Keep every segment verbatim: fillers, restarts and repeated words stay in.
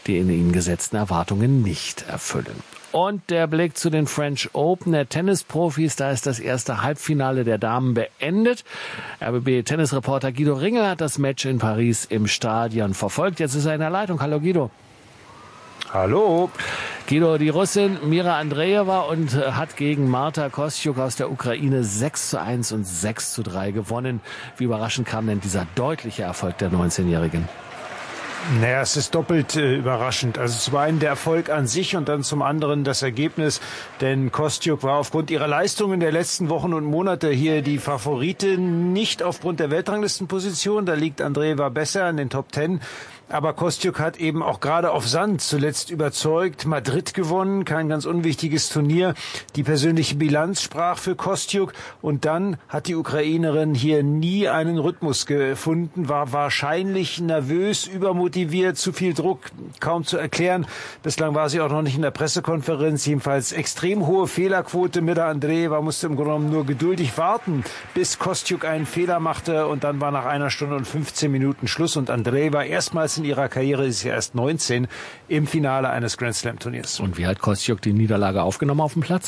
die in ihnen gesetzten Erwartungen nicht erfüllen. Und der Blick zu den French Open der Tennisprofis. Da ist das erste Halbfinale der Damen beendet. R B B-Tennisreporter Guido Ringel hat das Match in Paris im Stadion verfolgt. Jetzt ist er in der Leitung. Hallo Guido. Hallo. Guido, die Russin Mira Andreeva und hat gegen Marta Kostyuk aus der Ukraine sechs zu eins und sechs zu drei gewonnen. Wie überraschend kam denn dieser deutliche Erfolg der neunzehnjährigen? Naja, es ist doppelt äh, überraschend. Also zum einen der Erfolg an sich und dann zum anderen das Ergebnis. Denn Kostyuk war aufgrund ihrer Leistungen der letzten Wochen und Monate hier die Favoritin, nicht aufgrund der Weltranglistenposition. Da liegt Andreeva besser in den Top Ten. Aber Kostyuk hat eben auch gerade auf Sand zuletzt überzeugt. Madrid gewonnen, kein ganz unwichtiges Turnier. Die persönliche Bilanz sprach für Kostyuk. Und dann hat die Ukrainerin hier nie einen Rhythmus gefunden, war wahrscheinlich nervös, übermotiviert, zu viel Druck, kaum zu erklären. Bislang war sie auch noch nicht in der Pressekonferenz. Jedenfalls extrem hohe Fehlerquote. Mira Andreeva musste im Grunde genommen nur geduldig warten, bis Kostyuk einen Fehler machte. Und dann war nach einer Stunde und fünfzehn Minuten Schluss. Und Andreeva erstmals in ihrer Karriere, ist ja erst neunzehn, im Finale eines Grand Slam Turniers. Und wie hat Kostyuk die Niederlage aufgenommen auf dem Platz?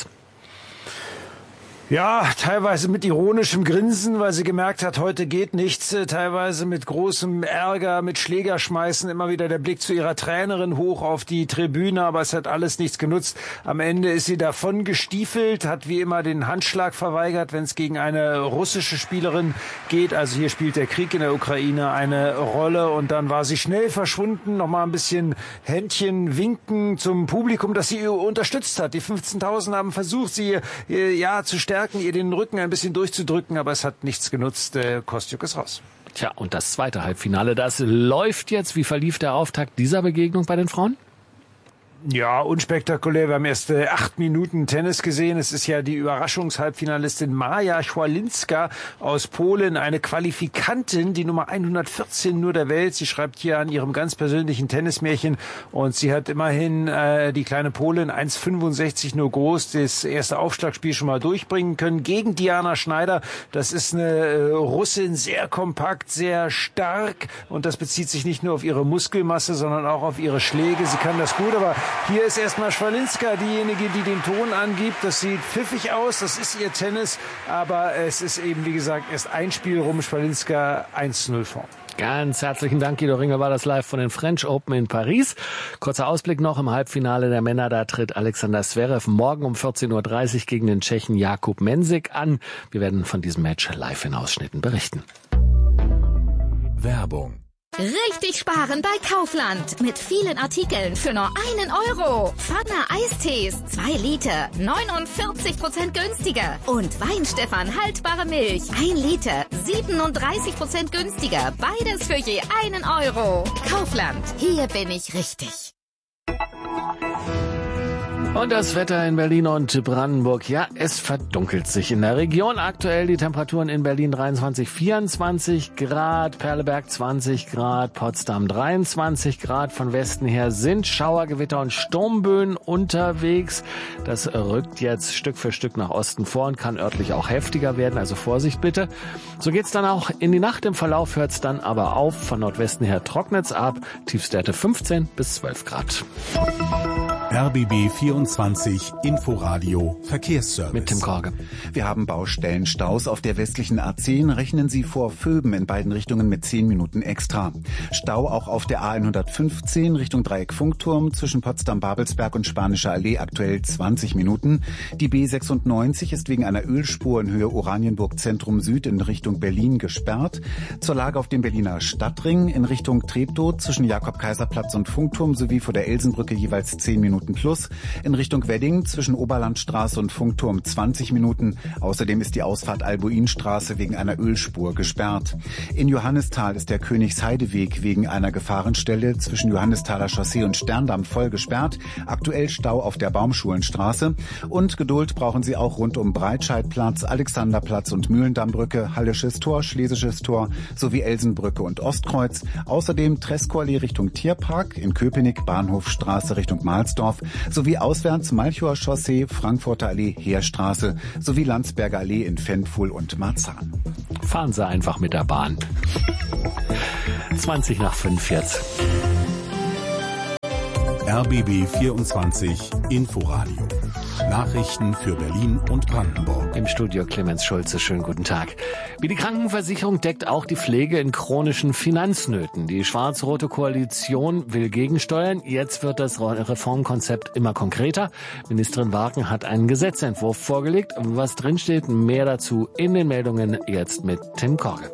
Ja, teilweise mit ironischem Grinsen, weil sie gemerkt hat, heute geht nichts. Teilweise mit großem Ärger, mit Schlägerschmeißen, immer wieder der Blick zu ihrer Trainerin hoch auf die Tribüne, aber es hat alles nichts genutzt. Am Ende ist sie davon gestiefelt, hat wie immer den Handschlag verweigert, wenn es gegen eine russische Spielerin geht. Also hier spielt der Krieg in der Ukraine eine Rolle und dann war sie schnell verschwunden, nochmal ein bisschen Händchen winken zum Publikum, das sie unterstützt hat. Die fünfzehntausend haben versucht, sie ja zu stärken, ihr den Rücken ein bisschen durchzudrücken, aber es hat nichts genutzt. Äh, Kostyuk ist raus. Tja, und das zweite Halbfinale, das läuft jetzt. Wie verlief der Auftakt dieser Begegnung bei den Frauen? Ja, unspektakulär. Wir haben erst äh, acht Minuten Tennis gesehen. Es ist ja die Überraschungshalbfinalistin Maja Schwalinska aus Polen, eine Qualifikantin, die Nummer hundertvierzehn nur der Welt. Sie schreibt hier an ihrem ganz persönlichen Tennismärchen und sie hat immerhin äh, die kleine Polin eins Komma fünfundsechzig nur groß, das erste Aufschlagspiel schon mal durchbringen können gegen Diana Schneider. Das ist eine äh, Russin, sehr kompakt, sehr stark und das bezieht sich nicht nur auf ihre Muskelmasse, sondern auch auf ihre Schläge. Sie kann das gut, aber hier ist erstmal Schwalinska diejenige, die den Ton angibt. Das sieht pfiffig aus, das ist ihr Tennis. Aber es ist eben, wie gesagt, erst ein Spiel rum. Schwalinska eins zu null vorn. Ganz herzlichen Dank, Guido Ringel, war das live von den French Open in Paris. Kurzer Ausblick noch im Halbfinale der Männer, da tritt Alexander Zverev morgen um vierzehn Uhr dreißig gegen den Tschechen Jakub Mensik an. Wir werden von diesem Match live in Ausschnitten berichten. Werbung. Richtig sparen bei Kaufland. Mit vielen Artikeln für nur einen Euro. Pfanne Eistees, zwei Liter, neunundvierzig Prozent günstiger. Und Weinstefan haltbare Milch, ein Liter, siebenunddreißig Prozent günstiger. Beides für je einen Euro. Kaufland, hier bin ich richtig. Und das Wetter in Berlin und Brandenburg, ja, es verdunkelt sich in der Region. Aktuell die Temperaturen in Berlin dreiundzwanzig, vierundzwanzig Grad, Perleberg zwanzig Grad, Potsdam dreiundzwanzig Grad. Von Westen her sind Schauer, Gewitter und Sturmböen unterwegs. Das rückt jetzt Stück für Stück nach Osten vor und kann örtlich auch heftiger werden, also Vorsicht bitte. So geht's dann auch in die Nacht. Im Verlauf hört's dann aber auf. Von Nordwesten her trocknet's ab. Tiefstwerte fünfzehn bis zwölf Grad. R B B vierundzwanzig Inforadio Verkehrsservice. Mit Tim Korge. Wir haben Baustellenstaus auf der westlichen A zehn. Rechnen Sie vor Vöben in beiden Richtungen mit zehn Minuten extra. Stau auch auf der A hundertfünfzehn Richtung Dreieck Funkturm zwischen Potsdam-Babelsberg und Spanischer Allee aktuell zwanzig Minuten. Die B sechsundneunzig ist wegen einer Ölspur in Höhe Oranienburg Zentrum Süd in Richtung Berlin gesperrt. Zur Lage auf dem Berliner Stadtring in Richtung Treptow zwischen Jakob-Kaiser-Platz und Funkturm sowie vor der Elsenbrücke jeweils zehn Minuten plus. In Richtung Wedding zwischen Oberlandstraße und Funkturm zwanzig Minuten. Außerdem ist die Ausfahrt Albuinstraße wegen einer Ölspur gesperrt. In Johannisthal ist der Königsheideweg wegen einer Gefahrenstelle zwischen Johannisthaler Chaussee und Sterndamm voll gesperrt. Aktuell Stau auf der Baumschulenstraße. Und Geduld brauchen Sie auch rund um Breitscheidplatz, Alexanderplatz und Mühlendammbrücke, Hallisches Tor, Schlesisches Tor sowie Elsenbrücke und Ostkreuz. Außerdem Treskoallee Richtung Tierpark, in Köpenick Bahnhofstraße Richtung Mahlsdorf sowie auswärts Malchower Chaussee, Frankfurter Allee, Heerstraße sowie Landsberger Allee in Fenfuhl und Marzahn. Fahren Sie einfach mit der Bahn. zwanzig nach fünf jetzt. R B B vierundzwanzig Inforadio. Nachrichten für Berlin und Brandenburg. Im Studio Clemens Schulze, schönen guten Tag. Wie die Krankenversicherung deckt auch die Pflege in chronischen Finanznöten. Die schwarz-rote Koalition will gegensteuern. Jetzt wird das Reformkonzept immer konkreter. Ministerin Warken hat einen Gesetzentwurf vorgelegt. Was drinsteht, mehr dazu in den Meldungen jetzt mit Tim Korke.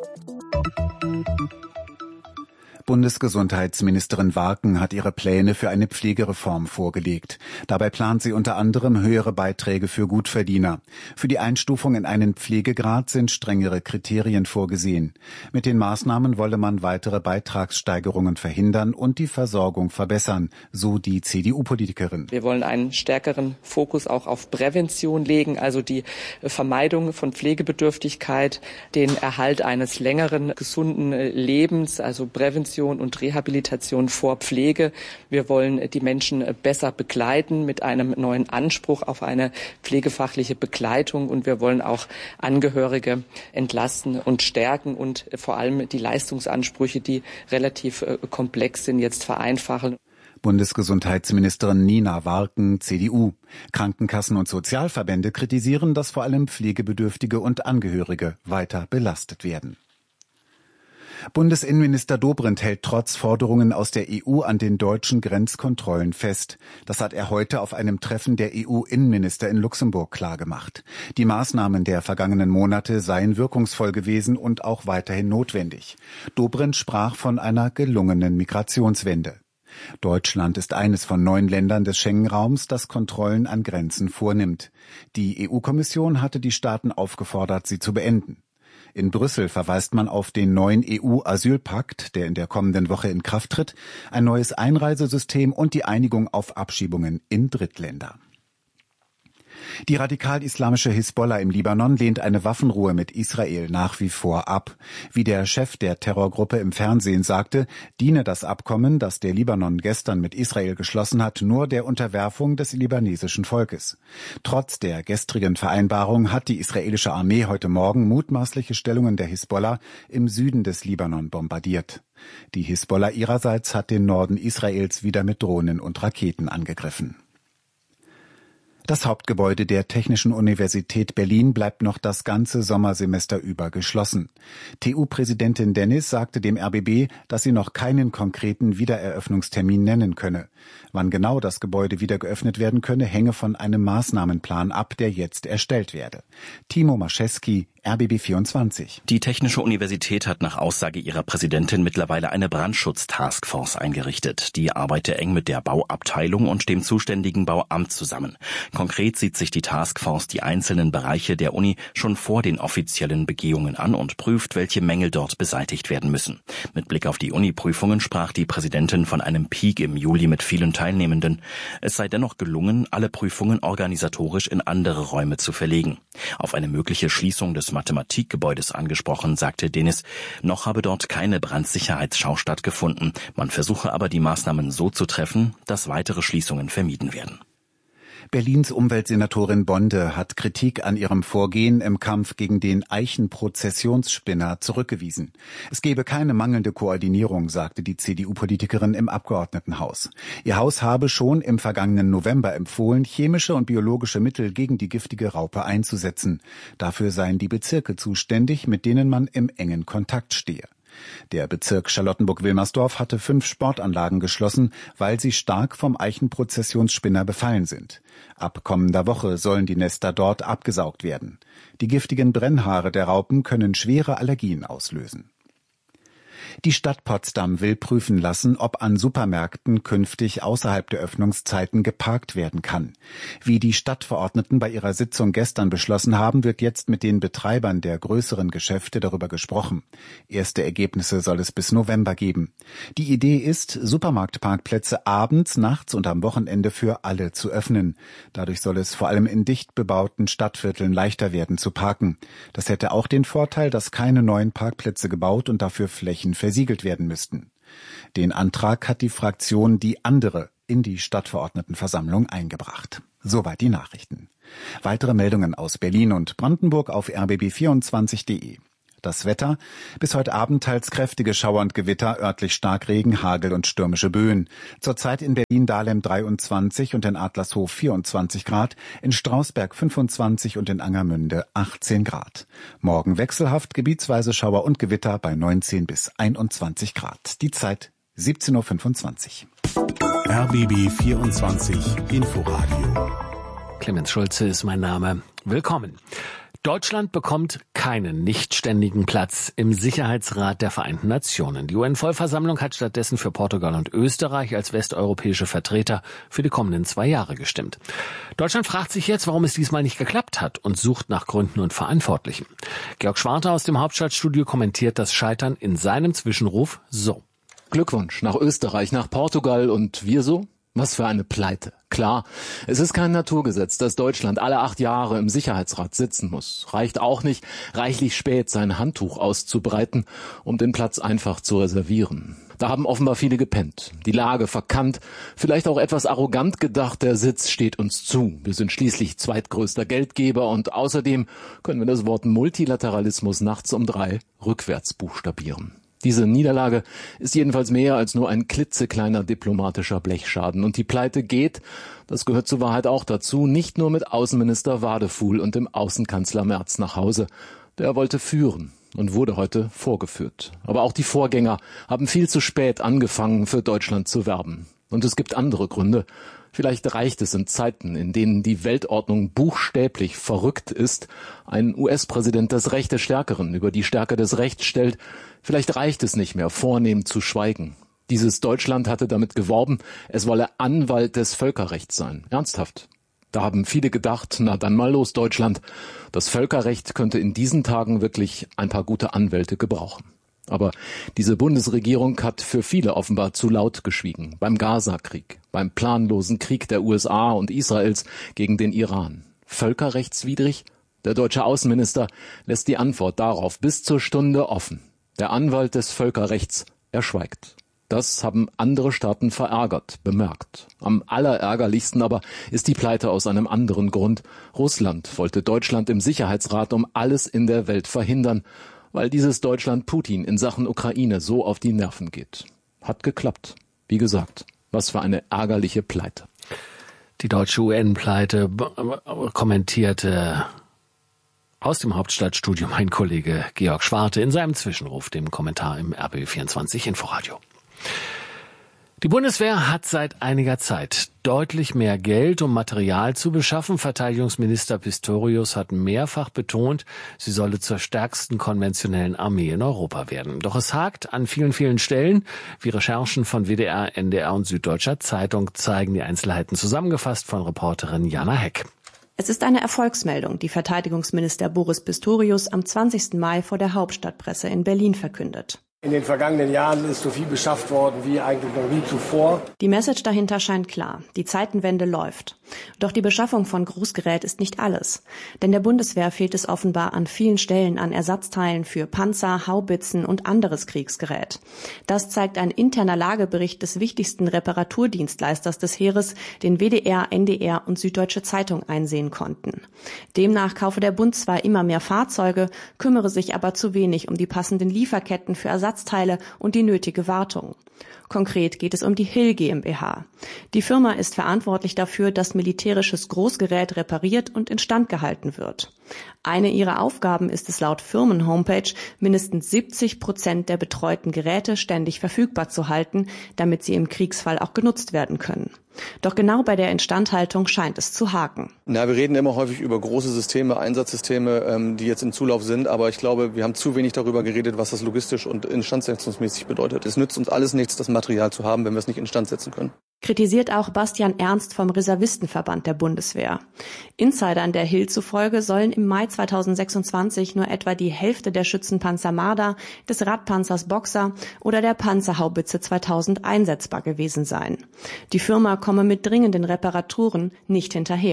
Bundesgesundheitsministerin Warken hat ihre Pläne für eine Pflegereform vorgelegt. Dabei plant sie unter anderem höhere Beiträge für Gutverdiener. Für die Einstufung in einen Pflegegrad sind strengere Kriterien vorgesehen. Mit den Maßnahmen wolle man weitere Beitragssteigerungen verhindern und die Versorgung verbessern, so die C D U-Politikerin. Wir wollen einen stärkeren Fokus auch auf Prävention legen, also die Vermeidung von Pflegebedürftigkeit, den Erhalt eines längeren, gesunden Lebens, also Prävention und Rehabilitation vor Pflege. Wir wollen die Menschen besser begleiten mit einem neuen Anspruch auf eine pflegefachliche Begleitung, und wir wollen auch Angehörige entlasten und stärken und vor allem die Leistungsansprüche, die relativ komplex sind, jetzt vereinfachen. Bundesgesundheitsministerin Nina Warken, C D U. Krankenkassen und Sozialverbände kritisieren, dass vor allem Pflegebedürftige und Angehörige weiter belastet werden. Bundesinnenminister Dobrindt hält trotz Forderungen aus der E U an den deutschen Grenzkontrollen fest. Das hat er heute auf einem Treffen der E U-Innenminister in Luxemburg klargemacht. Die Maßnahmen der vergangenen Monate seien wirkungsvoll gewesen und auch weiterhin notwendig. Dobrindt sprach von einer gelungenen Migrationswende. Deutschland ist eines von neun Ländern des Schengen-Raums, das Kontrollen an Grenzen vornimmt. Die E U-Kommission hatte die Staaten aufgefordert, sie zu beenden. In Brüssel verweist man auf den neuen E U-Asylpakt, der in der kommenden Woche in Kraft tritt, ein neues Einreisesystem und die Einigung auf Abschiebungen in Drittländer. Die radikal-islamische Hisbollah im Libanon lehnt eine Waffenruhe mit Israel nach wie vor ab. Wie der Chef der Terrorgruppe im Fernsehen sagte, diene das Abkommen, das der Libanon gestern mit Israel geschlossen hat, nur der Unterwerfung des libanesischen Volkes. Trotz der gestrigen Vereinbarung hat die israelische Armee heute Morgen mutmaßliche Stellungen der Hisbollah im Süden des Libanon bombardiert. Die Hisbollah ihrerseits hat den Norden Israels wieder mit Drohnen und Raketen angegriffen. Das Hauptgebäude der Technischen Universität Berlin bleibt noch das ganze Sommersemester über geschlossen. T U-Präsidentin Dennis sagte dem R B B, dass sie noch keinen konkreten Wiedereröffnungstermin nennen könne. Wann genau das Gebäude wieder geöffnet werden könne, hänge von einem Maßnahmenplan ab, der jetzt erstellt werde. Timo Maschewski, R B B vierundzwanzig. Die Technische Universität hat nach Aussage ihrer Präsidentin mittlerweile eine Brandschutz-Taskforce eingerichtet. Die arbeite eng mit der Bauabteilung und dem zuständigen Bauamt zusammen. Konkret sieht sich die Taskforce die einzelnen Bereiche der Uni schon vor den offiziellen Begehungen an und prüft, welche Mängel dort beseitigt werden müssen. Mit Blick auf die Uni-Prüfungen sprach die Präsidentin von einem Peak im Juli mit vielen Teilnehmenden. Es sei dennoch gelungen, alle Prüfungen organisatorisch in andere Räume zu verlegen. Auf eine mögliche Schließung des Mathematikgebäudes angesprochen, sagte Dennis, noch habe dort keine Brandsicherheitsschau stattgefunden. Man versuche aber, die Maßnahmen so zu treffen, dass weitere Schließungen vermieden werden. Berlins Umweltsenatorin Bonde hat Kritik an ihrem Vorgehen im Kampf gegen den Eichenprozessionsspinner zurückgewiesen. Es gebe keine mangelnde Koordinierung, sagte die C D U-Politikerin im Abgeordnetenhaus. Ihr Haus habe schon im vergangenen November empfohlen, chemische und biologische Mittel gegen die giftige Raupe einzusetzen. Dafür seien die Bezirke zuständig, mit denen man im engen Kontakt stehe. Der Bezirk Charlottenburg-Wilmersdorf hatte fünf Sportanlagen geschlossen, weil sie stark vom Eichenprozessionsspinner befallen sind. Ab kommender Woche sollen die Nester dort abgesaugt werden. Die giftigen Brennhaare der Raupen können schwere Allergien auslösen. Die Stadt Potsdam will prüfen lassen, ob an Supermärkten künftig außerhalb der Öffnungszeiten geparkt werden kann. Wie die Stadtverordneten bei ihrer Sitzung gestern beschlossen haben, wird jetzt mit den Betreibern der größeren Geschäfte darüber gesprochen. Erste Ergebnisse soll es bis November geben. Die Idee ist, Supermarktparkplätze abends, nachts und am Wochenende für alle zu öffnen. Dadurch soll es vor allem in dicht bebauten Stadtvierteln leichter werden zu parken. Das hätte auch den Vorteil, dass keine neuen Parkplätze gebaut und dafür Flächen versiegelt werden müssten. Den Antrag hat die Fraktion Die Andere in die Stadtverordnetenversammlung eingebracht. Soweit die Nachrichten. Weitere Meldungen aus Berlin und Brandenburg auf r b b vierundzwanzig punkt de. das Wetter. Bis heute Abend teils kräftige Schauer und Gewitter, örtlich Starkregen, Hagel und stürmische Böen. Zurzeit in Berlin-Dahlem dreiundzwanzig und in Adlershof vierundzwanzig Grad, in Strausberg fünfundzwanzig und in Angermünde achtzehn Grad. Morgen wechselhaft, gebietsweise Schauer und Gewitter bei neunzehn bis einundzwanzig Grad. Die Zeit siebzehn Uhr fünfundzwanzig. R B B vierundzwanzig Inforadio. Clemens Schulze ist mein Name. Willkommen. Deutschland bekommt keinen nichtständigen Platz im Sicherheitsrat der Vereinten Nationen. Die U N-Vollversammlung hat stattdessen für Portugal und Österreich als westeuropäische Vertreter für die kommenden zwei Jahre gestimmt. Deutschland fragt sich jetzt, warum es diesmal nicht geklappt hat und sucht nach Gründen und Verantwortlichen. Georg Schwarte aus dem Hauptstadtstudio kommentiert das Scheitern in seinem Zwischenruf so. Glückwunsch nach Österreich, nach Portugal und wir so? Was für eine Pleite. Klar, es ist kein Naturgesetz, dass Deutschland alle acht Jahre im Sicherheitsrat sitzen muss. Reicht auch nicht, reichlich spät sein Handtuch auszubreiten, um den Platz einfach zu reservieren. Da haben offenbar viele gepennt, die Lage verkannt, vielleicht auch etwas arrogant gedacht, der Sitz steht uns zu. Wir sind schließlich zweitgrößter Geldgeber und außerdem können wir das Wort Multilateralismus nachts um drei rückwärts buchstabieren. Diese Niederlage ist jedenfalls mehr als nur ein klitzekleiner diplomatischer Blechschaden. Und die Pleite geht, das gehört zur Wahrheit auch dazu, nicht nur mit Außenminister Wadefuhl und dem Außenkanzler Merz nach Hause. Der wollte führen und wurde heute vorgeführt. Aber auch die Vorgänger haben viel zu spät angefangen, für Deutschland zu werben. Und es gibt andere Gründe. Vielleicht reicht es in Zeiten, in denen die Weltordnung buchstäblich verrückt ist, ein U S-Präsident das Recht des Stärkeren über die Stärke des Rechts stellt. Vielleicht reicht es nicht mehr, vornehm zu schweigen. Dieses Deutschland hatte damit geworben, es wolle Anwalt des Völkerrechts sein. Ernsthaft. Da haben viele gedacht, na dann mal los Deutschland. Das Völkerrecht könnte in diesen Tagen wirklich ein paar gute Anwälte gebrauchen. Aber diese Bundesregierung hat für viele offenbar zu laut geschwiegen. Beim Gaza-Krieg, beim planlosen Krieg der U S A und Israels gegen den Iran. Völkerrechtswidrig? Der deutsche Außenminister lässt die Antwort darauf bis zur Stunde offen. Der Anwalt des Völkerrechts, er schweigt. Das haben andere Staaten verärgert, bemerkt. Am allerärgerlichsten aber ist die Pleite aus einem anderen Grund. Russland wollte Deutschland im Sicherheitsrat um alles in der Welt verhindern, weil dieses Deutschland Putin in Sachen Ukraine so auf die Nerven geht. Hat geklappt. Wie gesagt, was für eine ärgerliche Pleite. Die deutsche U N-Pleite kommentierte aus dem Hauptstadtstudio mein Kollege Georg Schwarte in seinem Zwischenruf, dem Kommentar im R B B vierundzwanzig Inforadio. Die Bundeswehr hat seit einiger Zeit deutlich mehr Geld, um Material zu beschaffen. Verteidigungsminister Pistorius hat mehrfach betont, sie solle zur stärksten konventionellen Armee in Europa werden. Doch es hakt an vielen, vielen Stellen. Wie Recherchen von W D R, N D R und Süddeutscher Zeitung zeigen, die Einzelheiten zusammengefasst von Reporterin Jana Heck. Es ist eine Erfolgsmeldung, die Verteidigungsminister Boris Pistorius am zwanzigsten Mai vor der Hauptstadtpresse in Berlin verkündet. In den vergangenen Jahren ist so viel beschafft worden wie eigentlich noch nie zuvor. Die Message dahinter scheint klar. Die Zeitenwende läuft. Doch die Beschaffung von Großgerät ist nicht alles. Denn der Bundeswehr fehlt es offenbar an vielen Stellen an Ersatzteilen für Panzer, Haubitzen und anderes Kriegsgerät. Das zeigt ein interner Lagebericht des wichtigsten Reparaturdienstleisters des Heeres, den W D R, N D R und Süddeutsche Zeitung einsehen konnten. Demnach kaufe der Bund zwar immer mehr Fahrzeuge, kümmere sich aber zu wenig um die passenden Lieferketten für Ersatzteile und die nötige Wartung. Konkret geht es um die Hill GmbH. Die Firma ist verantwortlich dafür, dass militärisches Großgerät repariert und instand gehalten wird. Eine ihrer Aufgaben ist es laut Firmenhomepage, mindestens siebzig Prozent der betreuten Geräte ständig verfügbar zu halten, damit sie im Kriegsfall auch genutzt werden können. Doch genau bei der Instandhaltung scheint es zu haken. Na, wir reden immer häufig über große Systeme, Einsatzsysteme, ähm, die jetzt im Zulauf sind. Aber ich glaube, wir haben zu wenig darüber geredet, was das logistisch und instandsetzungsmäßig bedeutet. Es nützt uns alles nichts, das Material zu haben, wenn wir es nicht instand setzen können. Kritisiert auch Bastian Ernst vom Reservistenverband der Bundeswehr. Insidern der Hill zufolge sollen im Mai zweitausendsechsundzwanzig nur etwa die Hälfte der Schützenpanzer Marder, des Radpanzers Boxer oder der Panzerhaubitze zweitausend einsetzbar gewesen sein. Die Firma komme mit dringenden Reparaturen nicht hinterher.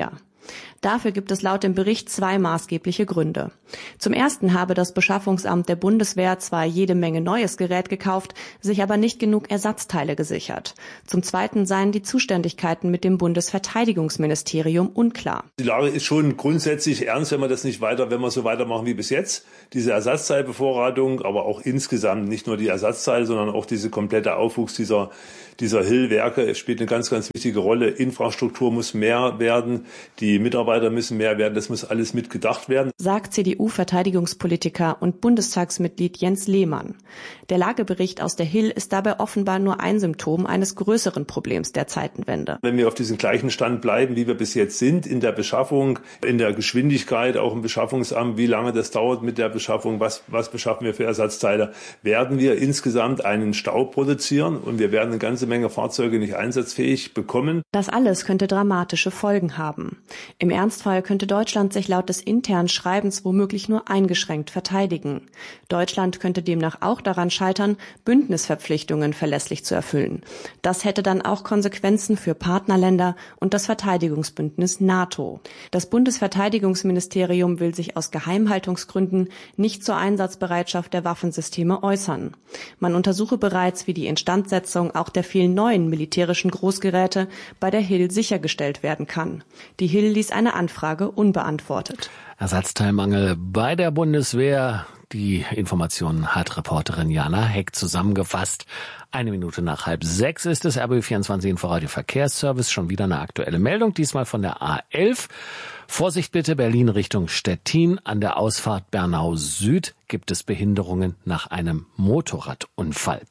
Dafür gibt es laut dem Bericht zwei maßgebliche Gründe. Zum ersten habe das Beschaffungsamt der Bundeswehr zwar jede Menge neues Gerät gekauft, sich aber nicht genug Ersatzteile gesichert. Zum zweiten seien die Zuständigkeiten mit dem Bundesverteidigungsministerium unklar. Die Lage ist schon grundsätzlich ernst, wenn wir das nicht weiter, wenn wir so weitermachen wie bis jetzt. Diese Ersatzteilbevorratung, aber auch insgesamt nicht nur die Ersatzteile, sondern auch diese komplette Aufwuchs dieser dieser Hill-Werke spielt eine ganz, ganz wichtige Rolle. Infrastruktur muss mehr werden, die Mitarbeiter müssen mehr werden, das muss alles mitgedacht werden. Sagt C D U-Verteidigungspolitiker und Bundestagsmitglied Jens Lehmann. Der Lagebericht aus der Hill ist dabei offenbar nur ein Symptom eines größeren Problems der Zeitenwende. Wenn wir auf diesem gleichen Stand bleiben, wie wir bis jetzt sind, in der Beschaffung, in der Geschwindigkeit, auch im Beschaffungsamt, wie lange das dauert mit der Beschaffung, was, was beschaffen wir für Ersatzteile, werden wir insgesamt einen Stau produzieren und wir werden eine ganze Menge Fahrzeuge nicht einsatzfähig bekommen. Das alles könnte dramatische Folgen haben. Im Ernstfall könnte Deutschland sich laut des internen Schreibens womöglich nur eingeschränkt verteidigen. Deutschland könnte demnach auch daran scheitern, Bündnisverpflichtungen verlässlich zu erfüllen. Das hätte dann auch Konsequenzen für Partnerländer und das Verteidigungsbündnis NATO. Das Bundesverteidigungsministerium will sich aus Geheimhaltungsgründen nicht zur Einsatzbereitschaft der Waffensysteme äußern. Man untersuche bereits, wie die Instandsetzung auch der vielen neuen militärischen Großgeräte bei der Hill sichergestellt werden kann. Die Hill ließ eine Anfrage unbeantwortet. Ersatzteilmangel bei der Bundeswehr. Die Informationen hat Reporterin Jana Heck zusammengefasst. Eine Minute nach halb sechs ist es. R B vierundzwanzig Inforadio Verkehrsservice. Schon wieder eine aktuelle Meldung, diesmal von der A elf. Vorsicht bitte, Berlin Richtung Stettin. An der Ausfahrt Bernau Süd gibt es Behinderungen nach einem Motorradunfall.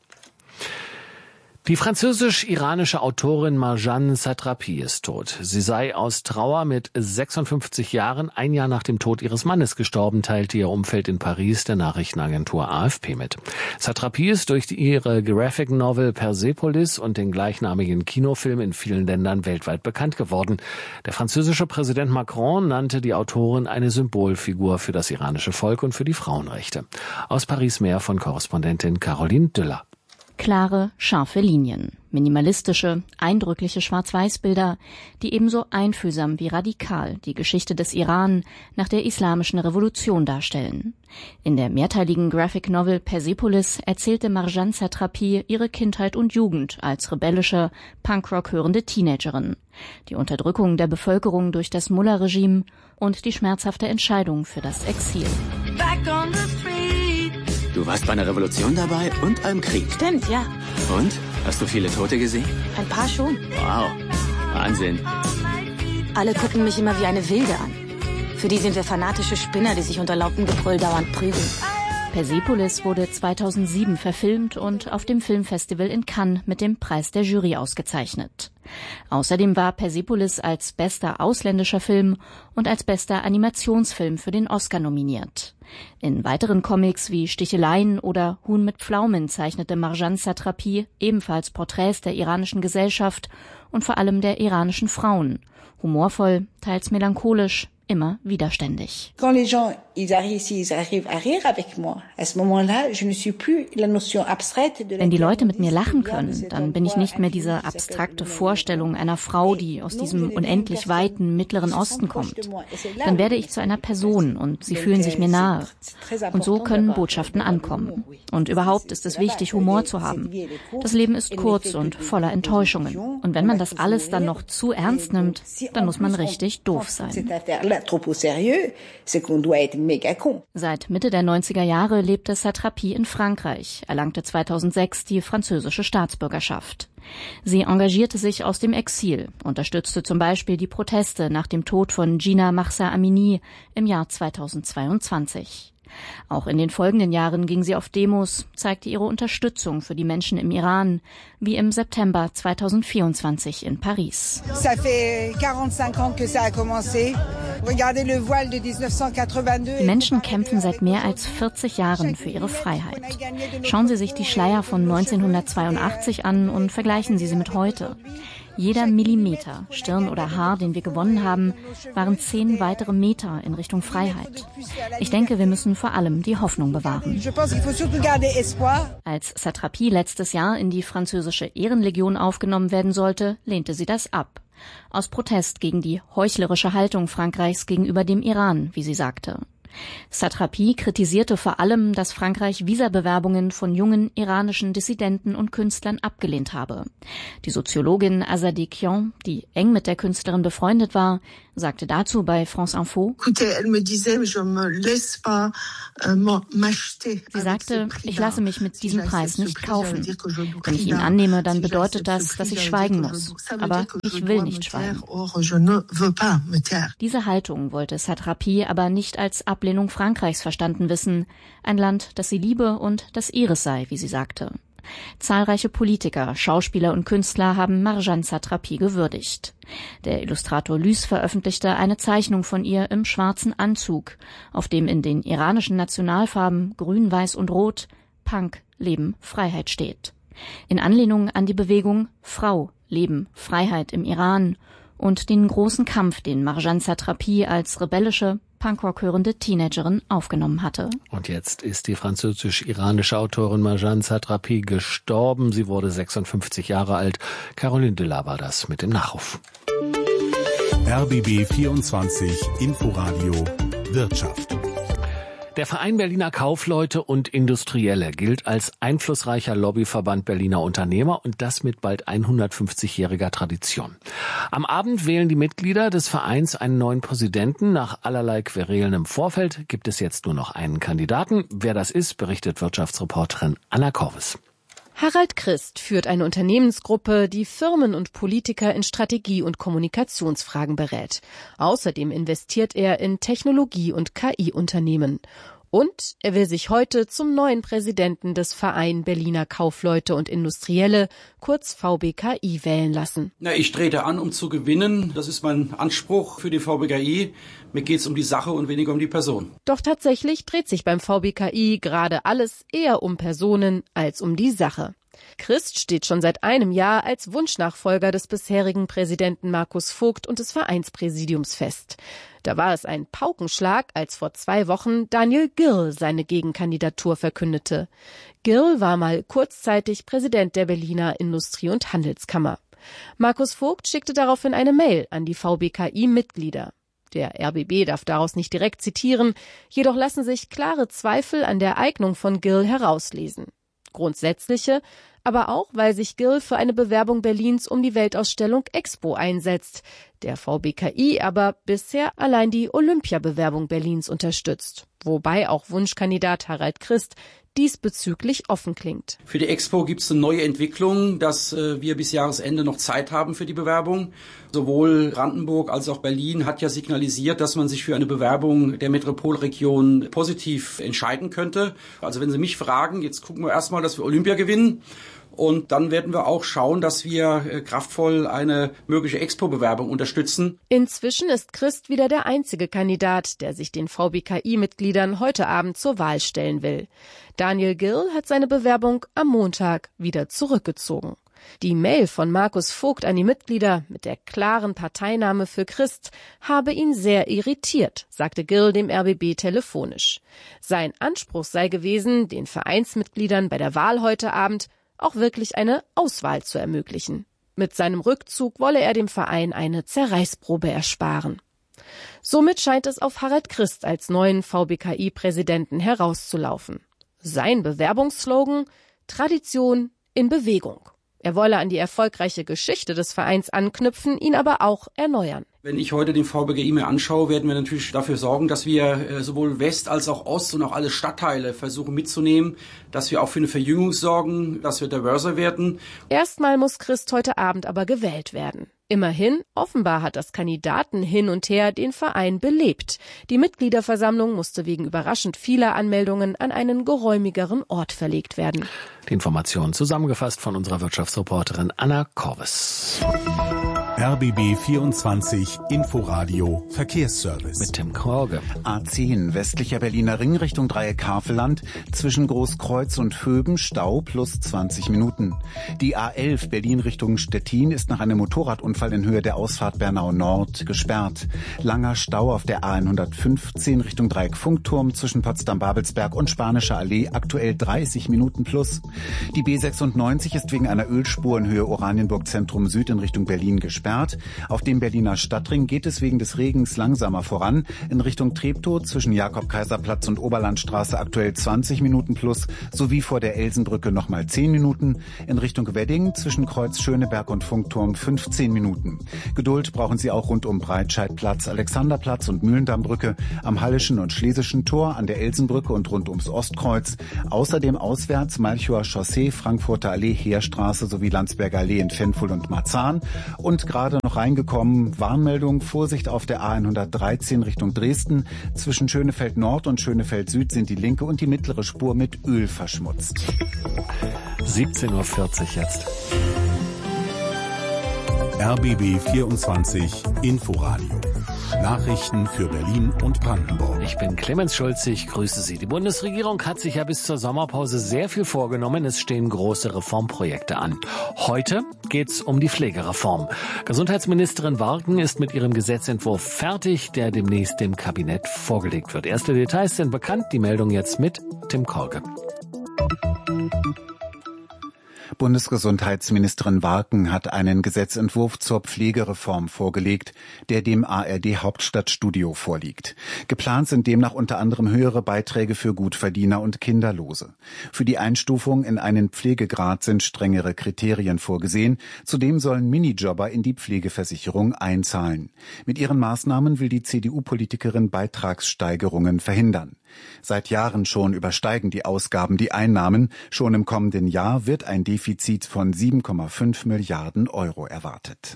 Die französisch-iranische Autorin Marjane Satrapi ist tot. Sie sei aus Trauer mit sechsundfünfzig Jahren ein Jahr nach dem Tod ihres Mannes gestorben, teilte ihr Umfeld in Paris der Nachrichtenagentur A F P mit. Satrapi ist durch ihre Graphic Novel Persepolis und den gleichnamigen Kinofilm in vielen Ländern weltweit bekannt geworden. Der französische Präsident Macron nannte die Autorin eine Symbolfigur für das iranische Volk und für die Frauenrechte. Aus Paris mehr von Korrespondentin Caroline Düller. Klare, scharfe Linien, minimalistische, eindrückliche Schwarz-Weiß-Bilder, die ebenso einfühlsam wie radikal die Geschichte des Iran nach der islamischen Revolution darstellen. In der mehrteiligen Graphic Novel Persepolis erzählte Marjane Satrapi ihre Kindheit und Jugend als rebellische, Punkrock hörende Teenagerin, die Unterdrückung der Bevölkerung durch das Mullah-Regime und die schmerzhafte Entscheidung für das Exil. Back on the street. Du warst bei einer Revolution dabei und einem Krieg. Stimmt, ja. Und? Hast du viele Tote gesehen? Ein paar schon. Wow. Wahnsinn. Alle gucken mich immer wie eine Wilde an. Für die sind wir fanatische Spinner, die sich unter lautem Gebrüll dauernd prügeln. Persepolis wurde zweitausendsieben verfilmt und auf dem Filmfestival in Cannes mit dem Preis der Jury ausgezeichnet. Außerdem war Persepolis als bester ausländischer Film und als bester Animationsfilm für den Oscar nominiert. In weiteren Comics wie Sticheleien oder Huhn mit Pflaumen zeichnete Marjane Satrapi ebenfalls Porträts der iranischen Gesellschaft und vor allem der iranischen Frauen. Humorvoll, teils melancholisch, immer widerständig. Quand les gens ils arrivent ici, ils arrivent à rire avec moi. À ce moment-là, je ne suis plus la notion abstraite de la. Wenn die Leute mit mir lachen können, dann bin ich nicht mehr diese abstrakte Vorstellung einer Frau, die aus diesem unendlich weiten Mittleren Osten kommt. Dann werde ich zu einer Person und sie fühlen sich mir nahe. Und so können Botschaften ankommen. Und überhaupt ist es wichtig, Humor zu haben. Das Leben ist kurz und voller Enttäuschungen. Und wenn man das alles dann noch zu ernst nimmt, dann muss man richtig doof sein. Seit Mitte der neunziger Jahre lebte Satrapi in Frankreich, erlangte zweitausendsechs die französische Staatsbürgerschaft. Sie engagierte sich aus dem Exil, unterstützte zum Beispiel die Proteste nach dem Tod von Jina Mahsa Amini im Jahr zweitausendzweiundzwanzig. Auch in den folgenden Jahren ging sie auf Demos, zeigte ihre Unterstützung für die Menschen im Iran, wie im September zweitausendvierundzwanzig in Paris. Die Menschen kämpfen seit mehr als vierzig Jahren für ihre Freiheit. Schauen Sie sich die Schleier von neunzehnhundertzweiundachtzig an und vergleichen Sie sie mit heute. Jeder Millimeter, Stirn oder Haar, den wir gewonnen haben, waren zehn weitere Meter in Richtung Freiheit. Ich denke, wir müssen vor allem die Hoffnung bewahren. Als Satrapi letztes Jahr in die französische Ehrenlegion aufgenommen werden sollte, lehnte sie das ab. Aus Protest gegen die heuchlerische Haltung Frankreichs gegenüber dem Iran, wie sie sagte. Satrapi kritisierte vor allem, dass Frankreich Visabewerbungen von jungen iranischen Dissidenten und Künstlern abgelehnt habe. Die Soziologin Azadeh Kian, die eng mit der Künstlerin befreundet war, sagte dazu bei France Info: Sie sagte, ich lasse mich mit diesem Preis nicht kaufen. Wenn ich ihn annehme, dann bedeutet das, dass ich schweigen muss. Aber ich will nicht schweigen. Diese Haltung wollte Satrapi aber nicht als Ablehnung Frankreichs verstanden wissen. Ein Land, das sie liebe und das ihres sei, wie sie sagte. Zahlreiche Politiker, Schauspieler und Künstler haben Marjane Satrapi gewürdigt. Der Illustrator Lys veröffentlichte eine Zeichnung von ihr im schwarzen Anzug, auf dem in den iranischen Nationalfarben Grün, Weiß und Rot Punk, Leben, Freiheit steht. In Anlehnung an die Bewegung Frau, Leben, Freiheit im Iran und den großen Kampf, den Marjane Satrapi als rebellische, Punkrock hörende Teenagerin aufgenommen hatte. Und jetzt ist die französisch-iranische Autorin Marjane Satrapi gestorben. Sie wurde sechsundfünfzig Jahre alt. Caroline Düller war das mit dem Nachruf. R B B vierundzwanzig Inforadio Wirtschaft. Der Verein Berliner Kaufleute und Industrielle gilt als einflussreicher Lobbyverband Berliner Unternehmer und das mit bald hundertfünfzigjähriger Tradition. Am Abend wählen die Mitglieder des Vereins einen neuen Präsidenten. Nach allerlei Querelen im Vorfeld gibt es jetzt nur noch einen Kandidaten. Wer das ist, berichtet Wirtschaftsreporterin Anna Korvis. Harald Christ führt eine Unternehmensgruppe, die Firmen und Politiker in Strategie- und Kommunikationsfragen berät. Außerdem investiert er in Technologie- und K I-Unternehmen. Und er will sich heute zum neuen Präsidenten des Verein Berliner Kaufleute und Industrielle, kurz V B K I, wählen lassen. Na, ich trete an, um zu gewinnen. Das ist mein Anspruch für die V B K I. Mir geht's um die Sache und weniger um die Person. Doch tatsächlich dreht sich beim V B K I gerade alles eher um Personen als um die Sache. Christ steht schon seit einem Jahr als Wunschnachfolger des bisherigen Präsidenten Markus Vogt und des Vereinspräsidiums fest. Da war es ein Paukenschlag, als vor zwei Wochen Daniel Girl seine Gegenkandidatur verkündete. Girl war mal kurzzeitig Präsident der Berliner Industrie- und Handelskammer. Markus Vogt schickte daraufhin eine Mail an die V B K I-Mitglieder. Der R B B darf daraus nicht direkt zitieren, jedoch lassen sich klare Zweifel an der Eignung von Girl herauslesen. Grundsätzliche, aber auch, weil sich Girl für eine Bewerbung Berlins um die Weltausstellung Expo einsetzt, der V B K I aber bisher allein die Olympiabewerbung Berlins unterstützt, wobei auch Wunschkandidat Harald Christ diesbezüglich offen klingt. Für die Expo gibt es eine neue Entwicklung, dass äh, wir bis Jahresende noch Zeit haben für die Bewerbung. Sowohl Brandenburg als auch Berlin hat ja signalisiert, dass man sich für eine Bewerbung der Metropolregion positiv entscheiden könnte. Also wenn Sie mich fragen, jetzt gucken wir erstmal, dass wir Olympia gewinnen. Und dann werden wir auch schauen, dass wir kraftvoll eine mögliche Expo-Bewerbung unterstützen. Inzwischen ist Christ wieder der einzige Kandidat, der sich den V B K I-Mitgliedern heute Abend zur Wahl stellen will. Daniel Girl hat seine Bewerbung am Montag wieder zurückgezogen. Die Mail von Markus Vogt an die Mitglieder mit der klaren Parteinahme für Christ habe ihn sehr irritiert, sagte Girl dem R B B telefonisch. Sein Anspruch sei gewesen, den Vereinsmitgliedern bei der Wahl heute Abend auch wirklich eine Auswahl zu ermöglichen. Mit seinem Rückzug wolle er dem Verein eine Zerreißprobe ersparen. Somit scheint es auf Harald Christ als neuen V B K I-Präsidenten herauszulaufen. Sein Bewerbungsslogan: Tradition in Bewegung. Er wolle an die erfolgreiche Geschichte des Vereins anknüpfen, ihn aber auch erneuern. Wenn ich heute den V B K I mir anschaue, werden wir natürlich dafür sorgen, dass wir äh, sowohl West als auch Ost und auch alle Stadtteile versuchen mitzunehmen, dass wir auch für eine Verjüngung sorgen, dass wir diverser werden. Erstmal muss Christ heute Abend aber gewählt werden. Immerhin, offenbar hat das Kandidaten hin und her den Verein belebt. Die Mitgliederversammlung musste wegen überraschend vieler Anmeldungen an einen geräumigeren Ort verlegt werden. Die Informationen zusammengefasst von unserer Wirtschaftsreporterin Anna Korvis. R B B vierundzwanzig Inforadio Verkehrsservice. Mit Tim Korge. A zehn, westlicher Berliner Ring Richtung Dreieck Havelland, zwischen Großkreuz und Vöben Stau plus zwanzig Minuten. Die A elf Berlin Richtung Stettin ist nach einem Motorradunfall in Höhe der Ausfahrt Bernau Nord gesperrt. Langer Stau auf der A hundertfünfzehn Richtung Dreieck Funkturm zwischen Potsdam-Babelsberg und Spanischer Allee, aktuell dreißig Minuten plus. Die B sechsundneunzig ist wegen einer Ölspur in Höhe Oranienburg Zentrum Süd in Richtung Berlin gesperrt. Auf dem Berliner Stadtring geht es wegen des Regens langsamer voran. In Richtung Treptow zwischen Jakob-Kaiser-Platz und Oberlandstraße aktuell zwanzig Minuten plus, sowie vor der Elsenbrücke nochmal zehn Minuten. In Richtung Wedding zwischen Kreuz Schöneberg und Funkturm fünfzehn Minuten. Geduld brauchen Sie auch rund um Breitscheidplatz, Alexanderplatz und Mühlendammbrücke, am Hallischen und Schlesischen Tor, an der Elsenbrücke und rund ums Ostkreuz. Außerdem auswärts Malchower Chaussee, Frankfurter Allee, Heerstraße sowie Landsberger Allee in Fenful und Marzahn. Und gerade noch reingekommen, Warnmeldung, Vorsicht auf der A hundertdreizehn Richtung Dresden. Zwischen Schönefeld Nord und Schönefeld Süd sind die linke und die mittlere Spur mit Öl verschmutzt. siebzehn Uhr vierzig jetzt. R B B vierundzwanzig Inforadio. Nachrichten für Berlin und Brandenburg. Ich bin Clemens Schulze, ich grüße Sie. Die Bundesregierung hat sich ja bis zur Sommerpause sehr viel vorgenommen. Es stehen große Reformprojekte an. Heute geht's um die Pflegereform. Gesundheitsministerin Warken ist mit ihrem Gesetzentwurf fertig, der demnächst dem Kabinett vorgelegt wird. Erste Details sind bekannt. Die Meldung jetzt mit Tim Korge. Bundesgesundheitsministerin Warken hat einen Gesetzentwurf zur Pflegereform vorgelegt, der dem A R D-Hauptstadtstudio vorliegt. Geplant sind demnach unter anderem höhere Beiträge für Gutverdiener und Kinderlose. Für die Einstufung in einen Pflegegrad sind strengere Kriterien vorgesehen. Zudem sollen Minijobber in die Pflegeversicherung einzahlen. Mit ihren Maßnahmen will die C D U-Politikerin Beitragssteigerungen verhindern. Seit Jahren schon übersteigen die Ausgaben die Einnahmen. Schon im kommenden Jahr wird ein Defizit von sieben Komma fünf Milliarden Euro erwartet.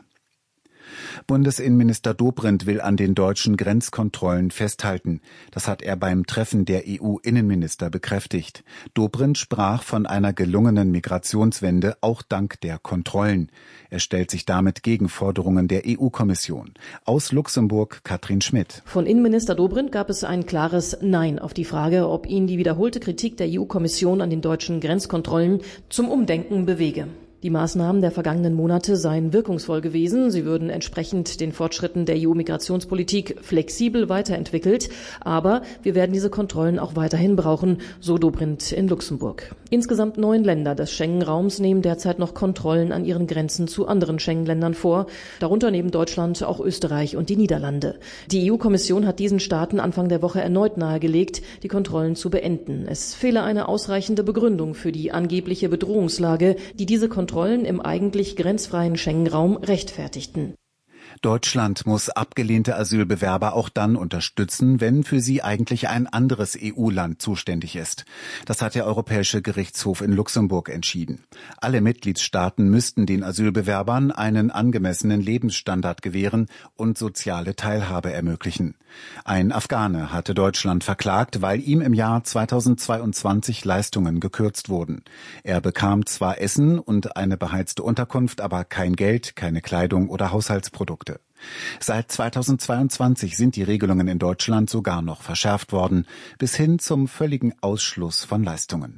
Bundesinnenminister Dobrindt will an den deutschen Grenzkontrollen festhalten. Das hat er beim Treffen der E U-Innenminister bekräftigt. Dobrindt sprach von einer gelungenen Migrationswende, auch dank der Kontrollen. Er stellt sich damit gegen Forderungen der E U-Kommission. Aus Luxemburg Katrin Schmidt. Von Innenminister Dobrindt gab es ein klares Nein auf die Frage, ob ihn die wiederholte Kritik der E U-Kommission an den deutschen Grenzkontrollen zum Umdenken bewege. Die Maßnahmen der vergangenen Monate seien wirkungsvoll gewesen. Sie würden entsprechend den Fortschritten der E U-Migrationspolitik flexibel weiterentwickelt. Aber wir werden diese Kontrollen auch weiterhin brauchen, so Dobrindt in Luxemburg. Insgesamt neun Länder des Schengen-Raums nehmen derzeit noch Kontrollen an ihren Grenzen zu anderen Schengen-Ländern vor. Darunter neben Deutschland auch Österreich und die Niederlande. Die E U-Kommission hat diesen Staaten Anfang der Woche erneut nahegelegt, die Kontrollen zu beenden. Es fehle eine ausreichende Begründung für die angebliche Bedrohungslage, die diese Kontrollen im eigentlich grenzfreien Schengen-Raum rechtfertigten. Deutschland muss abgelehnte Asylbewerber auch dann unterstützen, wenn für sie eigentlich ein anderes E U-Land zuständig ist. Das hat der Europäische Gerichtshof in Luxemburg entschieden. Alle Mitgliedstaaten müssten den Asylbewerbern einen angemessenen Lebensstandard gewähren und soziale Teilhabe ermöglichen. Ein Afghane hatte Deutschland verklagt, weil ihm im Jahr zweitausendzweiundzwanzig Leistungen gekürzt wurden. Er bekam zwar Essen und eine beheizte Unterkunft, aber kein Geld, keine Kleidung oder Haushaltsprodukte. Seit zweitausendzweiundzwanzig sind die Regelungen in Deutschland sogar noch verschärft worden, bis hin zum völligen Ausschluss von Leistungen.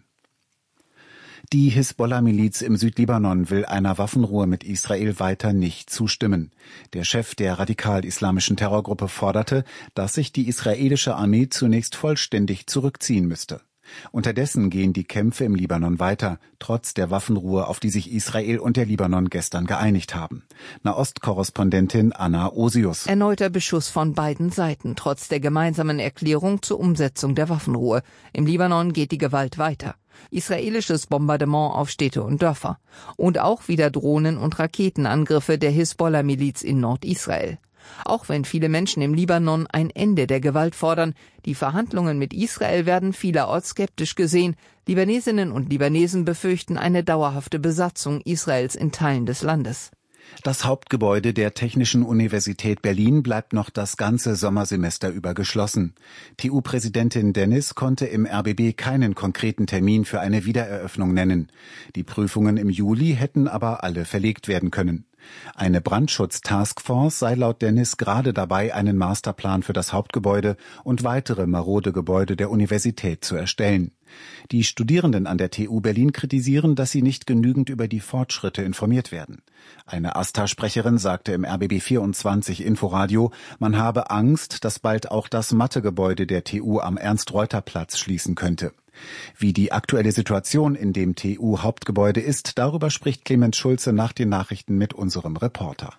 Die Hisbollah-Miliz im Südlibanon will einer Waffenruhe mit Israel weiter nicht zustimmen. Der Chef der radikal-islamischen Terrorgruppe forderte, dass sich die israelische Armee zunächst vollständig zurückziehen müsste. Unterdessen gehen die Kämpfe im Libanon weiter, trotz der Waffenruhe, auf die sich Israel und der Libanon gestern geeinigt haben. Nahost-Korrespondentin Anna Osius. Erneuter Beschuss von beiden Seiten, trotz der gemeinsamen Erklärung zur Umsetzung der Waffenruhe. Im Libanon geht die Gewalt weiter. Israelisches Bombardement auf Städte und Dörfer. Und auch wieder Drohnen- und Raketenangriffe der Hisbollah-Miliz in Nordisrael. Auch wenn viele Menschen im Libanon ein Ende der Gewalt fordern, die Verhandlungen mit Israel werden vielerorts skeptisch gesehen. Libanesinnen und Libanesen befürchten eine dauerhafte Besatzung Israels in Teilen des Landes. Das Hauptgebäude der Technischen Universität Berlin bleibt noch das ganze Sommersemester über geschlossen. T U-Präsidentin Dennis konnte im R B B keinen konkreten Termin für eine Wiedereröffnung nennen. Die Prüfungen im Juli hätten aber alle verlegt werden können. Eine Brandschutz-Taskforce sei laut Dennis gerade dabei, einen Masterplan für das Hauptgebäude und weitere marode Gebäude der Universität zu erstellen. Die Studierenden an der T U Berlin kritisieren, dass sie nicht genügend über die Fortschritte informiert werden. Eine AStA-Sprecherin sagte im R B B vierundzwanzig Inforadio, man habe Angst, dass bald auch das Mathegebäude der T U am Ernst-Reuter-Platz schließen könnte. Wie die aktuelle Situation in dem T U-Hauptgebäude ist, darüber spricht Clemens Schulze nach den Nachrichten mit unserem Reporter.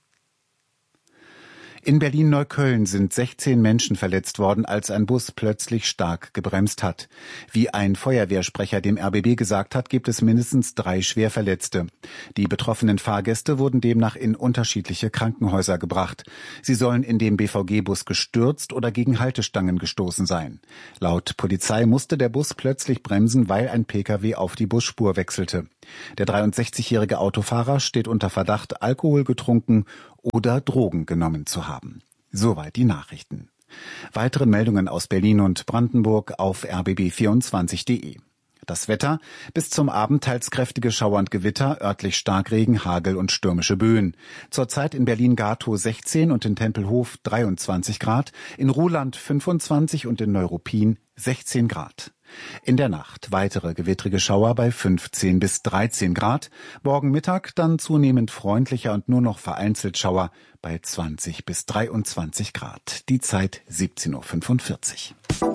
In Berlin-Neukölln sind sechzehn Menschen verletzt worden, als ein Bus plötzlich stark gebremst hat. Wie ein Feuerwehrsprecher dem R B B gesagt hat, gibt es mindestens drei Schwerverletzte. Die betroffenen Fahrgäste wurden demnach in unterschiedliche Krankenhäuser gebracht. Sie sollen in dem B V G-Bus gestürzt oder gegen Haltestangen gestoßen sein. Laut Polizei musste der Bus plötzlich bremsen, weil ein Pkw auf die Busspur wechselte. Der dreiundsechzigjährige Autofahrer steht unter Verdacht, Alkohol getrunken oder Drogen genommen zu haben. Soweit die Nachrichten. Weitere Meldungen aus Berlin und Brandenburg auf r b b vierundzwanzig punkt de. Das Wetter: bis zum Abend teils kräftige Schauer und Gewitter, örtlich Starkregen, Hagel und stürmische Böen. Zurzeit in Berlin-Gatow sechzehn und in Tempelhof dreiundzwanzig Grad, in Ruhland fünfundzwanzig und in Neuruppin sechzehn Grad. In der Nacht weitere gewittrige Schauer bei fünfzehn bis dreizehn Grad. Morgen Mittag dann zunehmend freundlicher und nur noch vereinzelt Schauer bei zwanzig bis dreiundzwanzig Grad. Die Zeit siebzehn Uhr fünfundvierzig.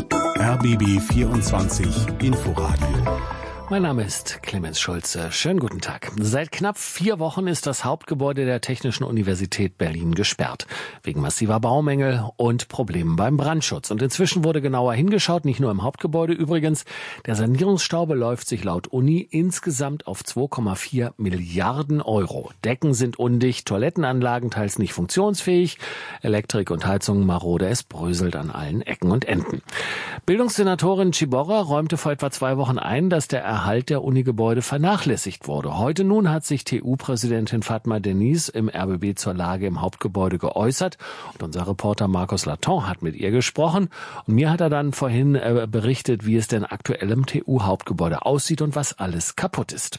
R B B vierundzwanzig Inforadio. Mein Name ist Clemens Schulze. Schönen guten Tag. Seit knapp vier Wochen ist das Hauptgebäude der Technischen Universität Berlin gesperrt. Wegen massiver Baumängel und Problemen beim Brandschutz. Und inzwischen wurde genauer hingeschaut, nicht nur im Hauptgebäude übrigens. Der Sanierungsstau beläuft sich laut Uni insgesamt auf zwei Komma vier Milliarden Euro. Decken sind undicht, Toilettenanlagen teils nicht funktionsfähig, Elektrik und Heizung marode, es bröselt an allen Ecken und Enden. Bildungssenatorin Ciborra räumte vor etwa zwei Wochen ein, dass der Erhalt der Unigebäude vernachlässigt wurde. Heute nun hat sich T U-Präsidentin Fatma Denise im R B B zur Lage im Hauptgebäude geäußert und unser Reporter Markus Laton hat mit ihr gesprochen und mir hat er dann vorhin äh, berichtet, wie es denn aktuell im T U-Hauptgebäude aussieht und was alles kaputt ist.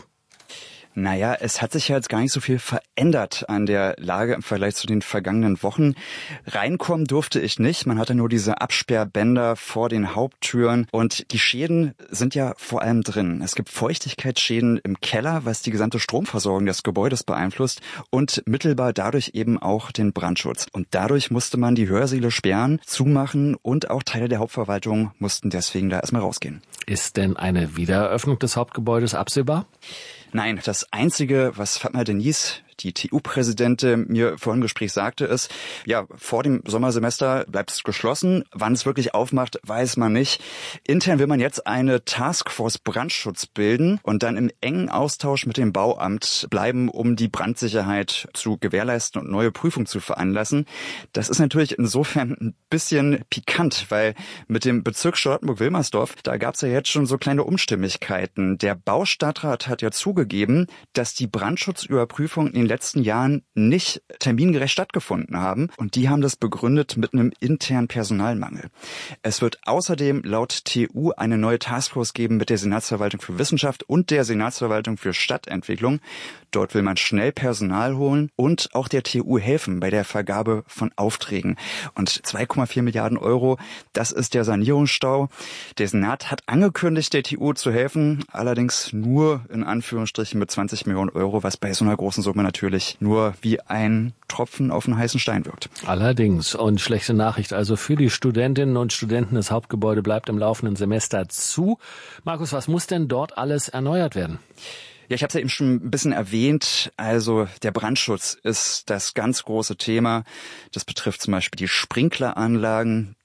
Naja, es hat sich ja jetzt gar nicht so viel verändert an der Lage im Vergleich zu den vergangenen Wochen. Reinkommen durfte ich nicht. Man hatte nur diese Absperrbänder vor den Haupttüren und die Schäden sind ja vor allem drin. Es gibt Feuchtigkeitsschäden im Keller, was die gesamte Stromversorgung des Gebäudes beeinflusst und mittelbar dadurch eben auch den Brandschutz. Und dadurch musste man die Hörsäle sperren, zumachen und auch Teile der Hauptverwaltung mussten deswegen da erstmal rausgehen. Ist denn eine Wiedereröffnung des Hauptgebäudes absehbar? Nein, das Einzige, was Fatma Denise, die T U-Präsidentin, mir vor dem Gespräch sagte, ist, ja, vor dem Sommersemester bleibt es geschlossen. Wann es wirklich aufmacht, weiß man nicht. Intern will man jetzt eine Taskforce Brandschutz bilden und dann im engen Austausch mit dem Bauamt bleiben, um die Brandsicherheit zu gewährleisten und neue Prüfungen zu veranlassen. Das ist natürlich insofern ein bisschen pikant, weil mit dem Bezirk Charlottenburg-Wilmersdorf, da gab es ja jetzt schon so kleine Unstimmigkeiten. Der Baustadtrat hat ja zugegeben, dass die Brandschutzüberprüfung in den letzten Jahren nicht termingerecht stattgefunden haben und die haben das begründet mit einem internen Personalmangel. Es wird außerdem laut T U eine neue Taskforce geben mit der Senatsverwaltung für Wissenschaft und der Senatsverwaltung für Stadtentwicklung. Dort will man schnell Personal holen und auch der T U helfen bei der Vergabe von Aufträgen. Und zwei Komma vier Milliarden Euro, das ist der Sanierungsstau. Der Senat hat angekündigt, der T U zu helfen, allerdings nur in Anführungsstrichen mit zwanzig Millionen Euro, was bei so einer großen Summe natürlich nur wie ein Tropfen auf einen heißen Stein wirkt. Allerdings. Und schlechte Nachricht also für die Studentinnen und Studenten. Das Hauptgebäude bleibt im laufenden Semester zu. Markus, was muss denn dort alles erneuert werden? Ja, ich habe es ja eben schon ein bisschen erwähnt. Also der Brandschutz ist das ganz große Thema. Das betrifft zum Beispiel die Sprinkleranlagen.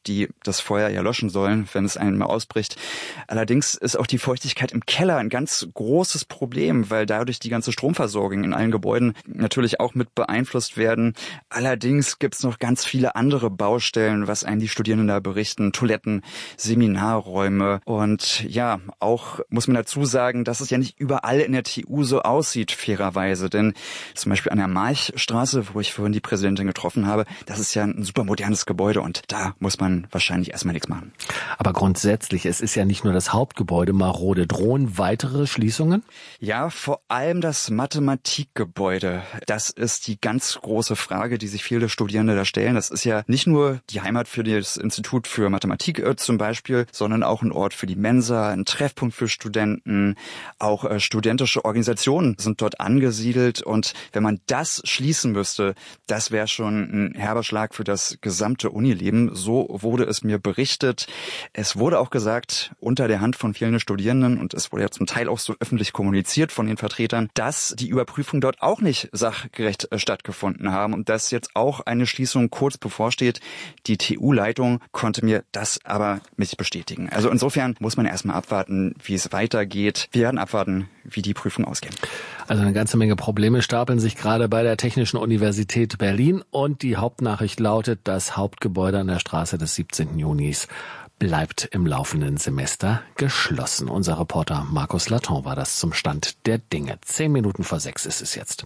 die das Feuer ja löschen sollen, wenn es einmal ausbricht. Allerdings ist auch die Feuchtigkeit im Keller ein ganz großes Problem, weil dadurch die ganze Stromversorgung in allen Gebäuden natürlich auch mit beeinflusst werden. Allerdings gibt es noch ganz viele andere Baustellen, was einen die Studierenden da berichten. Toiletten, Seminarräume und ja, auch muss man dazu sagen, dass es ja nicht überall in der T U so aussieht, fairerweise. Denn zum Beispiel an der Marchstraße, wo ich vorhin die Präsidentin getroffen habe, das ist ja ein super modernes Gebäude und da muss man wahrscheinlich erstmal nichts machen. Aber grundsätzlich, es ist ja nicht nur das Hauptgebäude marode. Drohen weitere Schließungen? Ja, vor allem das Mathematikgebäude. Das ist die ganz große Frage, die sich viele Studierende da stellen. Das ist ja nicht nur die Heimat für das Institut für Mathematik äh, zum Beispiel, sondern auch ein Ort für die Mensa, ein Treffpunkt für Studenten. Auch äh, studentische Organisationen sind dort angesiedelt. Und wenn man das schließen müsste, das wäre schon ein herber Schlag für das gesamte Unileben. So wurde es mir berichtet. Es wurde auch gesagt, unter der Hand von vielen Studierenden, und es wurde ja zum Teil auch so öffentlich kommuniziert von den Vertretern, dass die Überprüfungen dort auch nicht sachgerecht äh, stattgefunden haben und dass jetzt auch eine Schließung kurz bevorsteht. Die T U-Leitung konnte mir das aber nicht bestätigen. Also insofern muss man erstmal abwarten, wie es weitergeht. Wir werden abwarten, wie die Prüfungen ausgehen. Also eine ganze Menge Probleme stapeln sich gerade bei der Technischen Universität Berlin und die Hauptnachricht lautet, das Hauptgebäude an der Straße des siebzehnten Junis bleibt im laufenden Semester geschlossen. Unser Reporter Markus Laton war das zum Stand der Dinge. Zehn Minuten vor sechs ist es jetzt.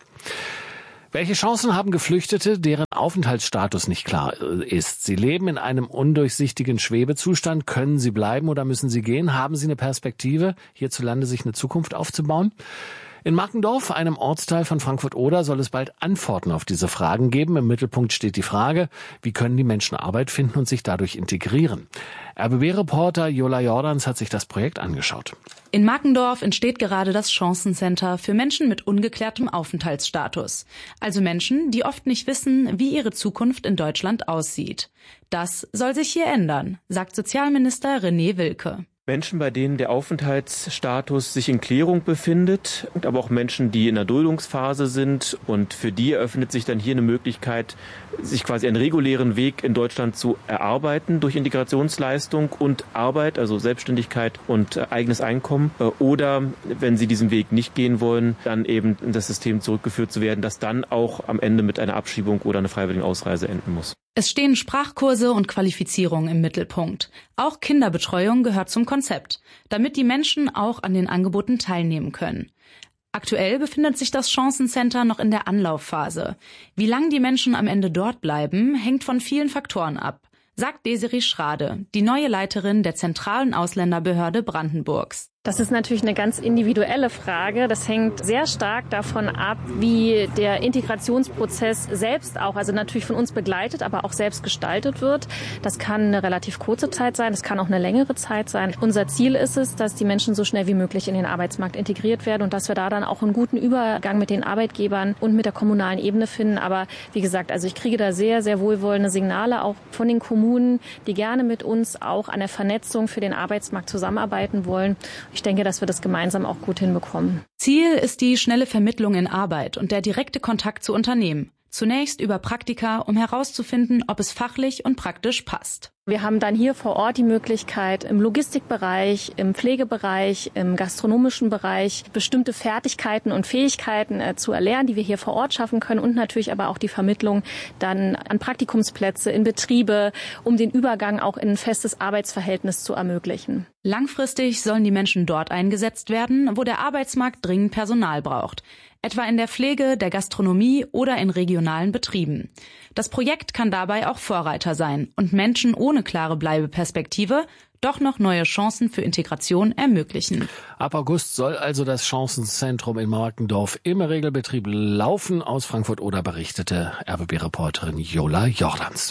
Welche Chancen haben Geflüchtete, deren Aufenthaltsstatus nicht klar ist? Sie leben in einem undurchsichtigen Schwebezustand. Können sie bleiben oder müssen sie gehen? Haben sie eine Perspektive, hierzulande sich eine Zukunft aufzubauen? In Markendorf, einem Ortsteil von Frankfurt-Oder, soll es bald Antworten auf diese Fragen geben. Im Mittelpunkt steht die Frage, wie können die Menschen Arbeit finden und sich dadurch integrieren? R B B-Reporter Jola Jordans hat sich das Projekt angeschaut. In Markendorf entsteht gerade das Chancencenter für Menschen mit ungeklärtem Aufenthaltsstatus. Also Menschen, die oft nicht wissen, wie ihre Zukunft in Deutschland aussieht. Das soll sich hier ändern, sagt Sozialminister René Wilke. Menschen, bei denen der Aufenthaltsstatus sich in Klärung befindet, aber auch Menschen, die in der Duldungsphase sind. Und für die eröffnet sich dann hier eine Möglichkeit, sich quasi einen regulären Weg in Deutschland zu erarbeiten durch Integrationsleistung und Arbeit, also Selbstständigkeit und äh, eigenes Einkommen. Äh, oder wenn sie diesen Weg nicht gehen wollen, dann eben in das System zurückgeführt zu werden, das dann auch am Ende mit einer Abschiebung oder einer freiwilligen Ausreise enden muss. Es stehen Sprachkurse und Qualifizierung im Mittelpunkt. Auch Kinderbetreuung gehört zum Konzept, damit die Menschen auch an den Angeboten teilnehmen können. Aktuell befindet sich das Chancencenter noch in der Anlaufphase. Wie lange die Menschen am Ende dort bleiben, hängt von vielen Faktoren ab, sagt Desiree Schrade, die neue Leiterin der zentralen Ausländerbehörde Brandenburgs. Das ist natürlich eine ganz individuelle Frage. Das hängt sehr stark davon ab, wie der Integrationsprozess selbst auch, also natürlich von uns begleitet, aber auch selbst gestaltet wird. Das kann eine relativ kurze Zeit sein, das kann auch eine längere Zeit sein. Unser Ziel ist es, dass die Menschen so schnell wie möglich in den Arbeitsmarkt integriert werden und dass wir da dann auch einen guten Übergang mit den Arbeitgebern und mit der kommunalen Ebene finden. Aber wie gesagt, also ich kriege da sehr, sehr wohlwollende Signale auch von den Kommunen, die gerne mit uns auch an der Vernetzung für den Arbeitsmarkt zusammenarbeiten wollen. Ich denke, dass wir das gemeinsam auch gut hinbekommen. Ziel ist die schnelle Vermittlung in Arbeit und der direkte Kontakt zu Unternehmen. Zunächst über Praktika, um herauszufinden, ob es fachlich und praktisch passt. Wir haben dann hier vor Ort die Möglichkeit, im Logistikbereich, im Pflegebereich, im gastronomischen Bereich bestimmte Fertigkeiten und Fähigkeiten äh, zu erlernen, die wir hier vor Ort schaffen können und natürlich aber auch die Vermittlung dann an Praktikumsplätze in Betriebe, um den Übergang auch in ein festes Arbeitsverhältnis zu ermöglichen. Langfristig sollen die Menschen dort eingesetzt werden, wo der Arbeitsmarkt dringend Personal braucht. Etwa in der Pflege, der Gastronomie oder in regionalen Betrieben. Das Projekt kann dabei auch Vorreiter sein und Menschen ohne klare Bleibeperspektive doch noch neue Chancen für Integration ermöglichen. Ab August soll also das Chancenzentrum in Markendorf im Regelbetrieb laufen. Aus Frankfurt-Oder berichtete R B B-Reporterin Jola Jordans.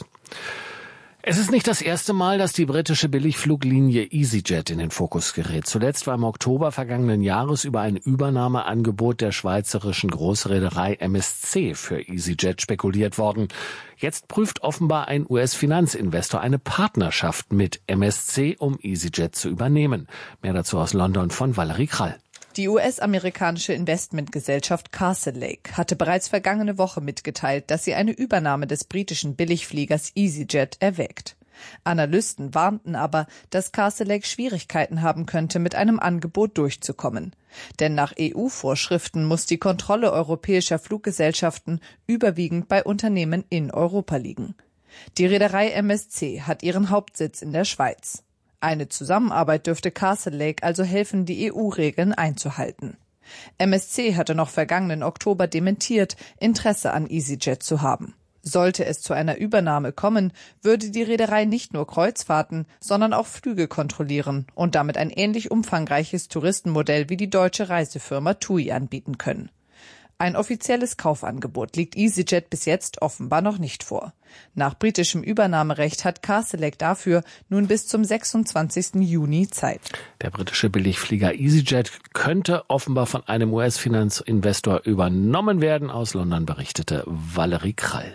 Es ist nicht das erste Mal, dass die britische Billigfluglinie EasyJet in den Fokus gerät. Zuletzt war im Oktober vergangenen Jahres über ein Übernahmeangebot der schweizerischen Großreederei M S C für EasyJet spekuliert worden. Jetzt prüft offenbar ein U S-Finanzinvestor eine Partnerschaft mit M S C, um EasyJet zu übernehmen. Mehr dazu aus London von Valerie Krall. Die U S-amerikanische Investmentgesellschaft Castlelake hatte bereits vergangene Woche mitgeteilt, dass sie eine Übernahme des britischen Billigfliegers EasyJet erwägt. Analysten warnten aber, dass Castlelake Schwierigkeiten haben könnte, mit einem Angebot durchzukommen. Denn nach E U-Vorschriften muss die Kontrolle europäischer Fluggesellschaften überwiegend bei Unternehmen in Europa liegen. Die Reederei M S C hat ihren Hauptsitz in der Schweiz. Eine Zusammenarbeit dürfte Castlelake also helfen, die E U-Regeln einzuhalten. M S C hatte noch vergangenen Oktober dementiert, Interesse an EasyJet zu haben. Sollte es zu einer Übernahme kommen, würde die Reederei nicht nur Kreuzfahrten, sondern auch Flüge kontrollieren und damit ein ähnlich umfangreiches Touristenmodell wie die deutsche Reisefirma TUI anbieten können. Ein offizielles Kaufangebot liegt EasyJet bis jetzt offenbar noch nicht vor. Nach britischem Übernahmerecht hat Castlelake dafür nun bis zum sechsundzwanzigsten Juni Zeit. Der britische Billigflieger EasyJet könnte offenbar von einem U S-Finanzinvestor übernommen werden. Aus London berichtete Valerie Krall.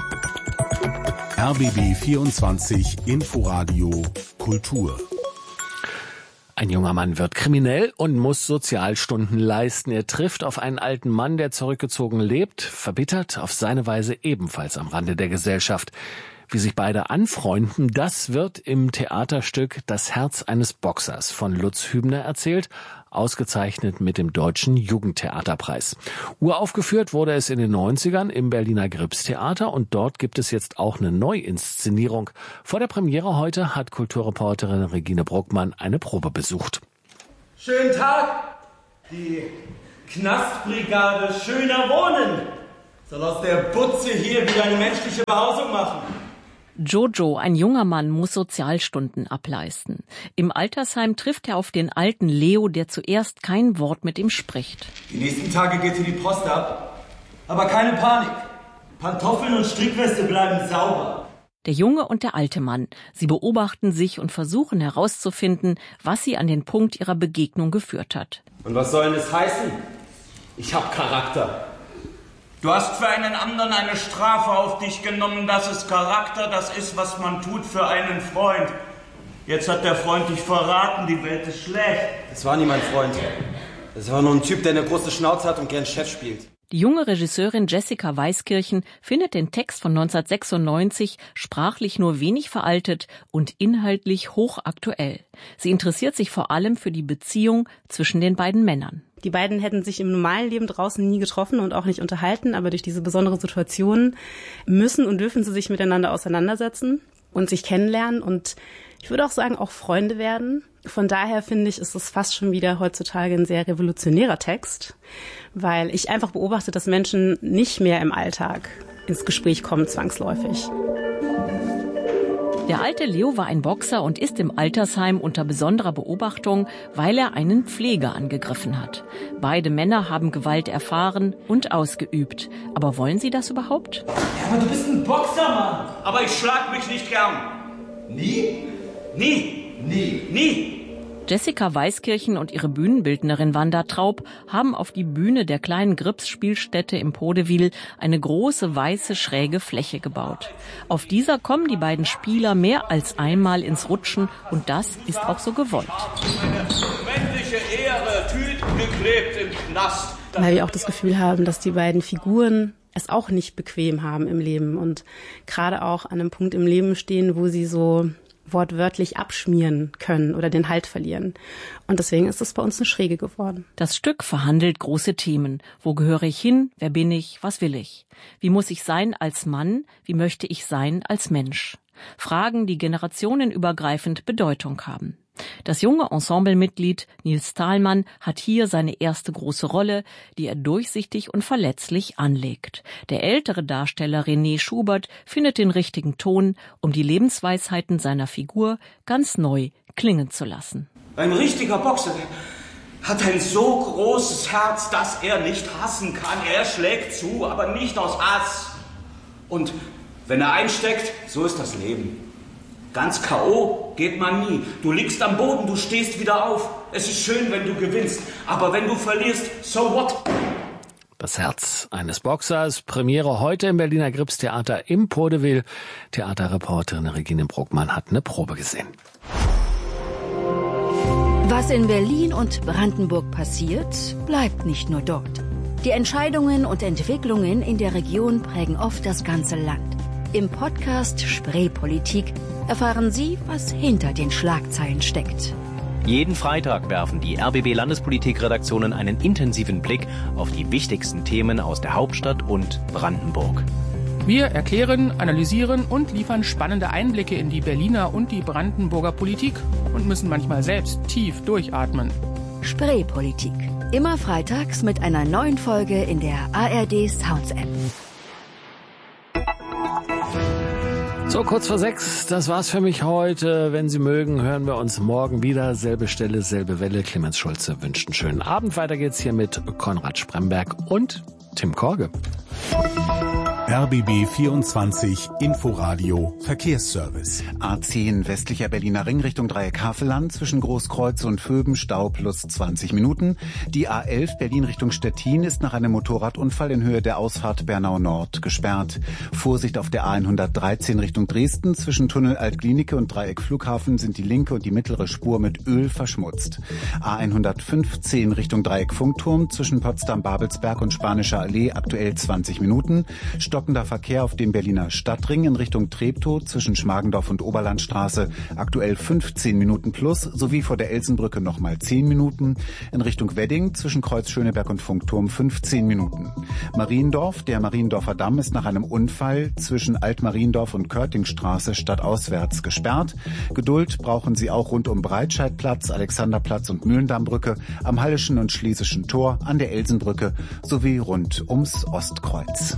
R B B vierundzwanzig Inforadio Kultur. Ein junger Mann wird kriminell und muss Sozialstunden leisten. Er trifft auf einen alten Mann, der zurückgezogen lebt, verbittert, auf seine Weise ebenfalls am Rande der Gesellschaft. Wie sich beide anfreunden, das wird im Theaterstück Das Herz eines Boxers von Lutz Hübner erzählt, ausgezeichnet mit dem Deutschen Jugendtheaterpreis. Uraufgeführt wurde es in den neunzigern im Berliner Gripstheater und dort gibt es jetzt auch eine Neuinszenierung. Vor der Premiere heute hat Kulturreporterin Regine Bruckmann eine Probe besucht. Schönen Tag! Die Knastbrigade Schöner Wohnen soll aus der Butze hier wieder eine menschliche Behausung machen. Jojo, ein junger Mann, muss Sozialstunden ableisten. Im Altersheim trifft er auf den alten Leo, der zuerst kein Wort mit ihm spricht. Die nächsten Tage geht hier die Post ab. Aber keine Panik. Pantoffeln und Strickweste bleiben sauber. Der Junge und der alte Mann. Sie beobachten sich und versuchen herauszufinden, was sie an den Punkt ihrer Begegnung geführt hat. Und was soll denn das heißen? Ich hab Charakter. Du hast für einen anderen eine Strafe auf dich genommen, das ist Charakter, das ist, was man tut für einen Freund. Jetzt hat der Freund dich verraten, die Welt ist schlecht. Das war nie mein Freund. Das war nur ein Typ, der eine große Schnauze hat und gern Chef spielt. Die junge Regisseurin Jessica Weiskirchen findet den Text von neunzehnhundertsechsundneunzig sprachlich nur wenig veraltet und inhaltlich hochaktuell. Sie interessiert sich vor allem für die Beziehung zwischen den beiden Männern. Die beiden hätten sich im normalen Leben draußen nie getroffen und auch nicht unterhalten, aber durch diese besondere Situation müssen und dürfen sie sich miteinander auseinandersetzen und sich kennenlernen und ich würde auch sagen, auch Freunde werden. Von daher finde ich, ist es fast schon wieder heutzutage ein sehr revolutionärer Text, weil ich einfach beobachte, dass Menschen nicht mehr im Alltag ins Gespräch kommen, zwangsläufig. Der alte Leo war ein Boxer und ist im Altersheim unter besonderer Beobachtung, weil er einen Pfleger angegriffen hat. Beide Männer haben Gewalt erfahren und ausgeübt. Aber wollen sie das überhaupt? Ja, aber du bist ein Boxer, Mann. Aber ich schlag mich nicht gern. Nie? Nie. Nie. Nie. Jessica Weiskirchen und ihre Bühnenbildnerin Wanda Traub haben auf die Bühne der kleinen Grips-Spielstätte im Podewil eine große weiße schräge Fläche gebaut. Auf dieser kommen die beiden Spieler mehr als einmal ins Rutschen und das ist auch so gewollt. Männliche Ehre, Tüten geklebt im Knast. Weil wir auch das Gefühl haben, dass die beiden Figuren es auch nicht bequem haben im Leben und gerade auch an einem Punkt im Leben stehen, wo sie so wortwörtlich abschmieren können oder den Halt verlieren. Und deswegen ist es bei uns eine Schräge geworden. Das Stück verhandelt große Themen. Wo gehöre ich hin? Wer bin ich? Was will ich? Wie muss ich sein als Mann? Wie möchte ich sein als Mensch? Fragen, die generationenübergreifend Bedeutung haben. Das junge Ensemblemitglied Nils Thalmann hat hier seine erste große Rolle, die er durchsichtig und verletzlich anlegt. Der ältere Darsteller René Schubert findet den richtigen Ton, um die Lebensweisheiten seiner Figur ganz neu klingen zu lassen. Ein richtiger Boxer hat ein so großes Herz, dass er nicht hassen kann. Er schlägt zu, aber nicht aus Hass. Und wenn er einsteckt, so ist das Leben. Ganz K O geht man nie. Du liegst am Boden, du stehst wieder auf. Es ist schön, wenn du gewinnst. Aber wenn du verlierst, so what? Das Herz eines Boxers. Premiere heute im Berliner Gripstheater im Podewil. Theaterreporterin Regine Bruckmann hat eine Probe gesehen. Was in Berlin und Brandenburg passiert, bleibt nicht nur dort. Die Entscheidungen und Entwicklungen in der Region prägen oft das ganze Land. Im Podcast Spreepolitik erfahren Sie, was hinter den Schlagzeilen steckt. Jeden Freitag werfen die R B B-Landespolitik-Redaktionen einen intensiven Blick auf die wichtigsten Themen aus der Hauptstadt und Brandenburg. Wir erklären, analysieren und liefern spannende Einblicke in die Berliner und die Brandenburger Politik und müssen manchmal selbst tief durchatmen. Spreepolitik. Immer freitags mit einer neuen Folge in der A R D Sounds App. So, kurz vor sechs, das war's für mich heute. Wenn Sie mögen, hören wir uns morgen wieder. Selbe Stelle, selbe Welle. Clemens Schulze wünscht einen schönen Abend. Weiter geht's hier mit Konrad Spremberg und Tim Korge. R B B vierundzwanzig Inforadio Verkehrsservice. A zehn westlicher Berliner Ring Richtung Dreieck Havelland zwischen Großkreuz und Vöben Stau plus zwanzig Minuten. Die A elf Berlin Richtung Stettin ist nach einem Motorradunfall in Höhe der Ausfahrt Bernau Nord gesperrt. Vorsicht auf der A hundertdreizehn Richtung Dresden zwischen Tunnel Altklinike und Dreieck Flughafen sind die linke und die mittlere Spur mit Öl verschmutzt. A hundertfünfzehn Richtung Dreieck Funkturm zwischen Potsdam-Babelsberg und Spanischer Allee aktuell zwanzig Minuten. Stockender Verkehr auf dem Berliner Stadtring in Richtung Treptow zwischen Schmargendorf und Oberlandstraße aktuell fünfzehn Minuten plus, sowie vor der Elsenbrücke nochmal zehn Minuten. In Richtung Wedding zwischen Kreuz Schöneberg und Funkturm fünfzehn Minuten. Mariendorf, der Mariendorfer Damm ist nach einem Unfall zwischen Altmariendorf und Körtingstraße stadtauswärts gesperrt. Geduld brauchen Sie auch rund um Breitscheidplatz, Alexanderplatz und Mühlendammbrücke, am Hallischen und Schlesischen Tor, an der Elsenbrücke sowie rund ums Ostkreuz.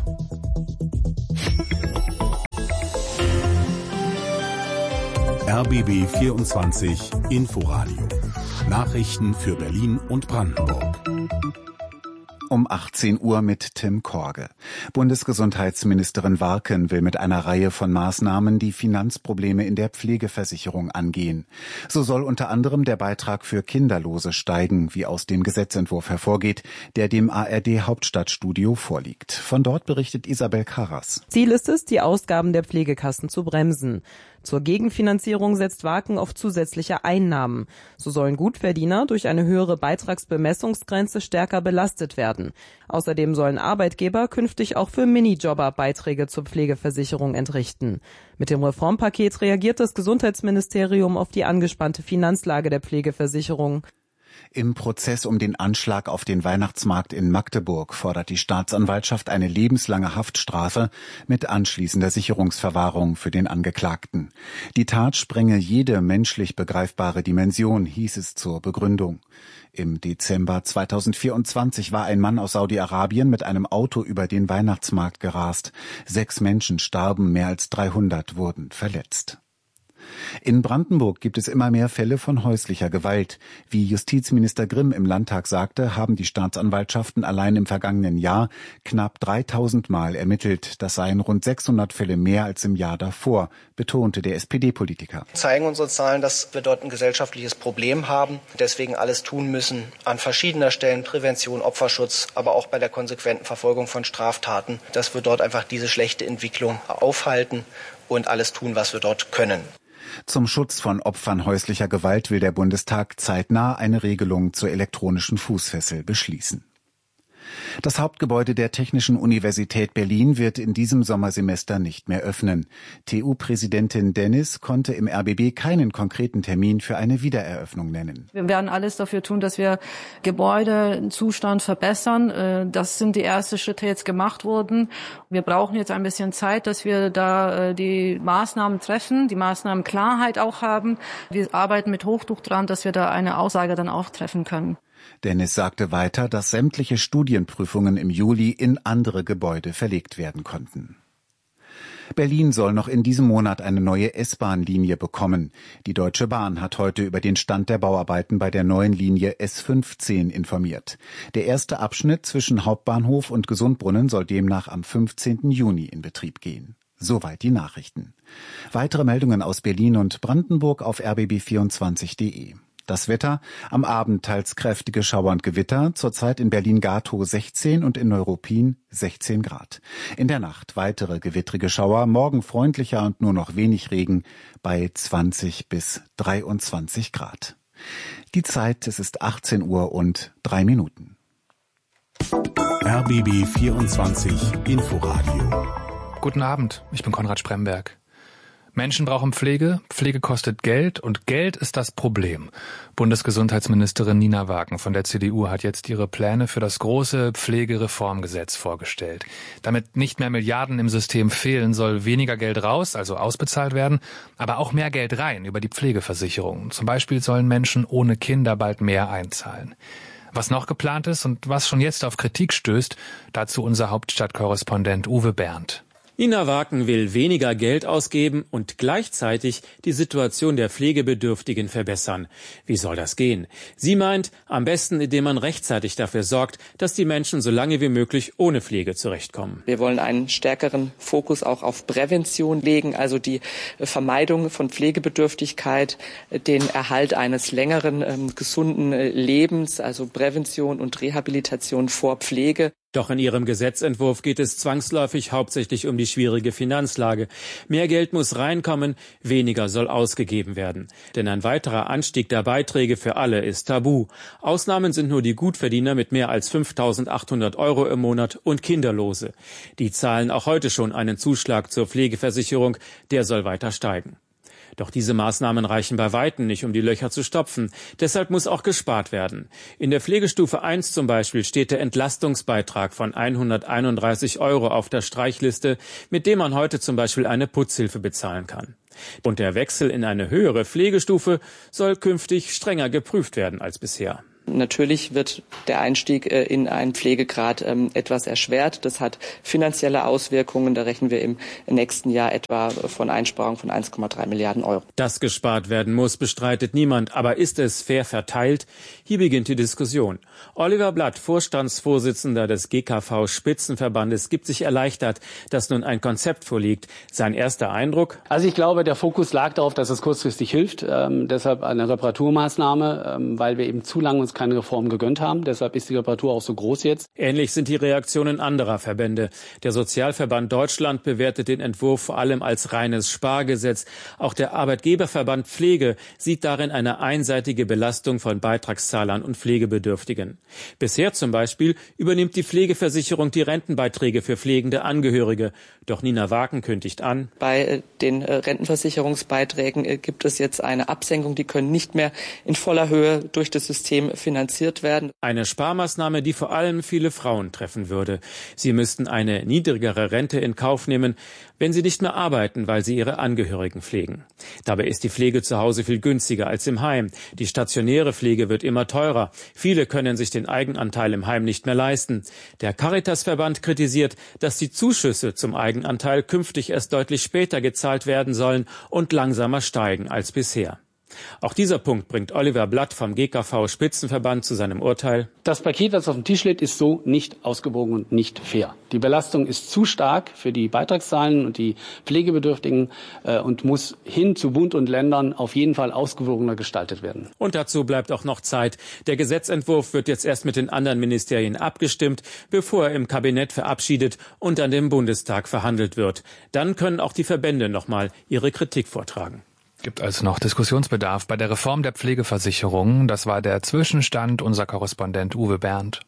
R B B vierundzwanzig Inforadio. Nachrichten für Berlin und Brandenburg. Um achtzehn Uhr mit Tim Korge. Bundesgesundheitsministerin Warken will mit einer Reihe von Maßnahmen die Finanzprobleme in der Pflegeversicherung angehen. So soll unter anderem der Beitrag für Kinderlose steigen, wie aus dem Gesetzentwurf hervorgeht, der dem A R D Hauptstadtstudio vorliegt. Von dort berichtet Isabel Karras. Ziel ist es, die Ausgaben der Pflegekassen zu bremsen. Zur Gegenfinanzierung setzt Warken auf zusätzliche Einnahmen. So sollen Gutverdiener durch eine höhere Beitragsbemessungsgrenze stärker belastet werden. Außerdem sollen Arbeitgeber künftig auch für Minijobber Beiträge zur Pflegeversicherung entrichten. Mit dem Reformpaket reagiert das Gesundheitsministerium auf die angespannte Finanzlage der Pflegeversicherung. Im Prozess um den Anschlag auf den Weihnachtsmarkt in Magdeburg fordert die Staatsanwaltschaft eine lebenslange Haftstrafe mit anschließender Sicherungsverwahrung für den Angeklagten. Die Tat sprenge jede menschlich begreifbare Dimension, hieß es zur Begründung. Im Dezember zweitausendvierundzwanzig war ein Mann aus Saudi-Arabien mit einem Auto über den Weihnachtsmarkt gerast. Sechs Menschen starben, mehr als dreihundert wurden verletzt. In Brandenburg gibt es immer mehr Fälle von häuslicher Gewalt. Wie Justizminister Grimm im Landtag sagte, haben die Staatsanwaltschaften allein im vergangenen Jahr knapp dreitausend Mal ermittelt. Das seien rund sechshundert Fälle mehr als im Jahr davor, betonte der S P D-Politiker. Zeigen unsere Zahlen, dass wir dort ein gesellschaftliches Problem haben, deswegen alles tun müssen an verschiedener Stellen, Prävention, Opferschutz, aber auch bei der konsequenten Verfolgung von Straftaten, dass wir dort einfach diese schlechte Entwicklung aufhalten und alles tun, was wir dort können. Zum Schutz von Opfern häuslicher Gewalt will der Bundestag zeitnah eine Regelung zur elektronischen Fußfessel beschließen. Das Hauptgebäude der Technischen Universität Berlin wird in diesem Sommersemester nicht mehr öffnen. T U-Präsidentin Dennis konnte im R B B keinen konkreten Termin für eine Wiedereröffnung nennen. Wir werden alles dafür tun, dass wir Gebäudezustand verbessern. Das sind die ersten Schritte jetzt gemacht worden. Wir brauchen jetzt ein bisschen Zeit, dass wir da die Maßnahmen treffen, die Maßnahmen Klarheit auch haben. Wir arbeiten mit Hochdruck dran, dass wir da eine Aussage dann auch treffen können. Dennis sagte weiter, dass sämtliche Studienprüfungen im Juli in andere Gebäude verlegt werden konnten. Berlin soll noch in diesem Monat eine neue S-Bahn-Linie bekommen. Die Deutsche Bahn hat heute über den Stand der Bauarbeiten bei der neuen Linie S fünfzehn informiert. Der erste Abschnitt zwischen Hauptbahnhof und Gesundbrunnen soll demnach am fünfzehnten Juni in Betrieb gehen. Soweit die Nachrichten. Weitere Meldungen aus Berlin und Brandenburg auf r b b vierundzwanzig punkt de. Das Wetter, am Abend teils kräftige Schauer und Gewitter, zurzeit in Berlin-Gatow sechzehn und in Neuruppin sechzehn Grad. In der Nacht weitere gewittrige Schauer, morgen freundlicher und nur noch wenig Regen bei zwanzig bis dreiundzwanzig Grad. Die Zeit, es ist achtzehn Uhr und drei Minuten. R B B vierundzwanzig Inforadio Guten Abend, ich bin Konrad Spremberg. Menschen brauchen Pflege, Pflege kostet Geld und Geld ist das Problem. Bundesgesundheitsministerin Nina Wagen von der C D U hat jetzt ihre Pläne für das große Pflegereformgesetz vorgestellt. Damit nicht mehr Milliarden im System fehlen, soll weniger Geld raus, also ausbezahlt werden, aber auch mehr Geld rein über die Pflegeversicherung. Zum Beispiel sollen Menschen ohne Kinder bald mehr einzahlen. Was noch geplant ist und was schon jetzt auf Kritik stößt, dazu unser Hauptstadtkorrespondent Uwe Bernd. Nina Wagen will weniger Geld ausgeben und gleichzeitig die Situation der Pflegebedürftigen verbessern. Wie soll das gehen? Sie meint, am besten, indem man rechtzeitig dafür sorgt, dass die Menschen so lange wie möglich ohne Pflege zurechtkommen. Wir wollen einen stärkeren Fokus auch auf Prävention legen, also die Vermeidung von Pflegebedürftigkeit, den Erhalt eines längeren, ähm, gesunden Lebens, also Prävention und Rehabilitation vor Pflege. Doch in ihrem Gesetzentwurf geht es zwangsläufig hauptsächlich um die schwierige Finanzlage. Mehr Geld muss reinkommen, weniger soll ausgegeben werden. Denn ein weiterer Anstieg der Beiträge für alle ist tabu. Ausnahmen sind nur die Gutverdiener mit mehr als fünftausendachthundert Euro im Monat und Kinderlose. Die zahlen auch heute schon einen Zuschlag zur Pflegeversicherung, der soll weiter steigen. Doch diese Maßnahmen reichen bei Weitem nicht, um die Löcher zu stopfen. Deshalb muss auch gespart werden. In der Pflegestufe eins zum Beispiel steht der Entlastungsbeitrag von hunderteinunddreißig Euro auf der Streichliste, mit dem man heute zum Beispiel eine Putzhilfe bezahlen kann. Und der Wechsel in eine höhere Pflegestufe soll künftig strenger geprüft werden als bisher. Natürlich wird der Einstieg in einen Pflegegrad etwas erschwert. Das hat finanzielle Auswirkungen. Da rechnen wir im nächsten Jahr etwa von Einsparungen von eins Komma drei Milliarden Euro. Dass gespart werden muss, bestreitet niemand. Aber ist es fair verteilt? Hier beginnt die Diskussion. Oliver Blatt, Vorstandsvorsitzender des G K V-Spitzenverbandes, gibt sich erleichtert, dass nun ein Konzept vorliegt. Sein erster Eindruck? Also ich glaube, der Fokus lag darauf, dass es kurzfristig hilft. Ähm, deshalb eine Reparaturmaßnahme, ähm, weil wir eben zu lange uns keine Reform gegönnt haben. Deshalb ist die Reparatur auch so groß jetzt. Ähnlich sind die Reaktionen anderer Verbände. Der Sozialverband Deutschland bewertet den Entwurf vor allem als reines Spargesetz. Auch der Arbeitgeberverband Pflege sieht darin eine einseitige Belastung von Beitragszahlern und Pflegebedürftigen. Bisher zum Beispiel übernimmt die Pflegeversicherung die Rentenbeiträge für pflegende Angehörige. Doch Nina Wagen kündigt an: Bei den Rentenversicherungsbeiträgen gibt es jetzt eine Absenkung. Die können nicht mehr in voller Höhe durch das System finanziert werden. Eine Sparmaßnahme, die vor allem viele Frauen treffen würde. Sie müssten eine niedrigere Rente in Kauf nehmen, wenn sie nicht mehr arbeiten, weil sie ihre Angehörigen pflegen. Dabei ist die Pflege zu Hause viel günstiger als im Heim. Die stationäre Pflege wird immer teurer. Viele können sich den Eigenanteil im Heim nicht mehr leisten. Der Caritasverband kritisiert, dass die Zuschüsse zum Eigenanteil künftig erst deutlich später gezahlt werden sollen und langsamer steigen als bisher. Auch dieser Punkt bringt Oliver Blatt vom G K V-Spitzenverband zu seinem Urteil: Das Paket, das auf dem Tisch liegt, ist so nicht ausgewogen und nicht fair. Die Belastung ist zu stark für die Beitragszahlen und die Pflegebedürftigen äh, und muss hin zu Bund und Ländern auf jeden Fall ausgewogener gestaltet werden. Und dazu bleibt auch noch Zeit. Der Gesetzentwurf wird jetzt erst mit den anderen Ministerien abgestimmt, bevor er im Kabinett verabschiedet und an dem Bundestag verhandelt wird. Dann können auch die Verbände noch mal ihre Kritik vortragen. Gibt also noch Diskussionsbedarf bei der Reform der Pflegeversicherung. Das war der Zwischenstand, unser Korrespondent Uwe Bernd.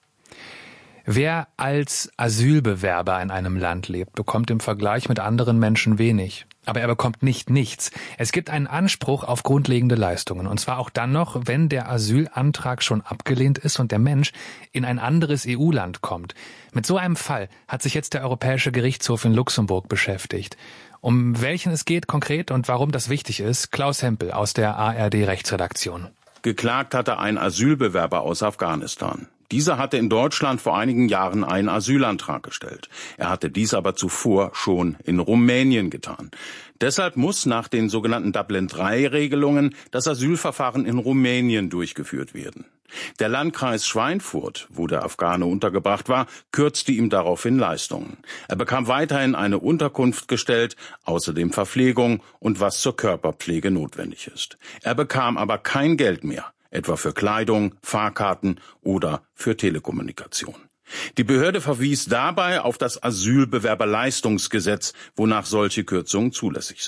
Wer als Asylbewerber in einem Land lebt, bekommt im Vergleich mit anderen Menschen wenig. Aber er bekommt nicht nichts. Es gibt einen Anspruch auf grundlegende Leistungen. Und zwar auch dann noch, wenn der Asylantrag schon abgelehnt ist und der Mensch in ein anderes E U-Land kommt. Mit so einem Fall hat sich jetzt der Europäische Gerichtshof in Luxemburg beschäftigt. Um welchen es geht konkret und warum das wichtig ist, Klaus Hempel aus der A R D-Rechtsredaktion. Geklagt hatte ein Asylbewerber aus Afghanistan. Dieser hatte in Deutschland vor einigen Jahren einen Asylantrag gestellt. Er hatte dies aber zuvor schon in Rumänien getan. Deshalb muss nach den sogenannten Dublin drei Regelungen das Asylverfahren in Rumänien durchgeführt werden. Der Landkreis Schweinfurt, wo der Afghane untergebracht war, kürzte ihm daraufhin Leistungen. Er bekam weiterhin eine Unterkunft gestellt, außerdem Verpflegung und was zur Körperpflege notwendig ist. Er bekam aber kein Geld mehr, etwa für Kleidung, Fahrkarten oder für Telekommunikation. Die Behörde verwies dabei auf das Asylbewerberleistungsgesetz, wonach solche Kürzungen zulässig sind.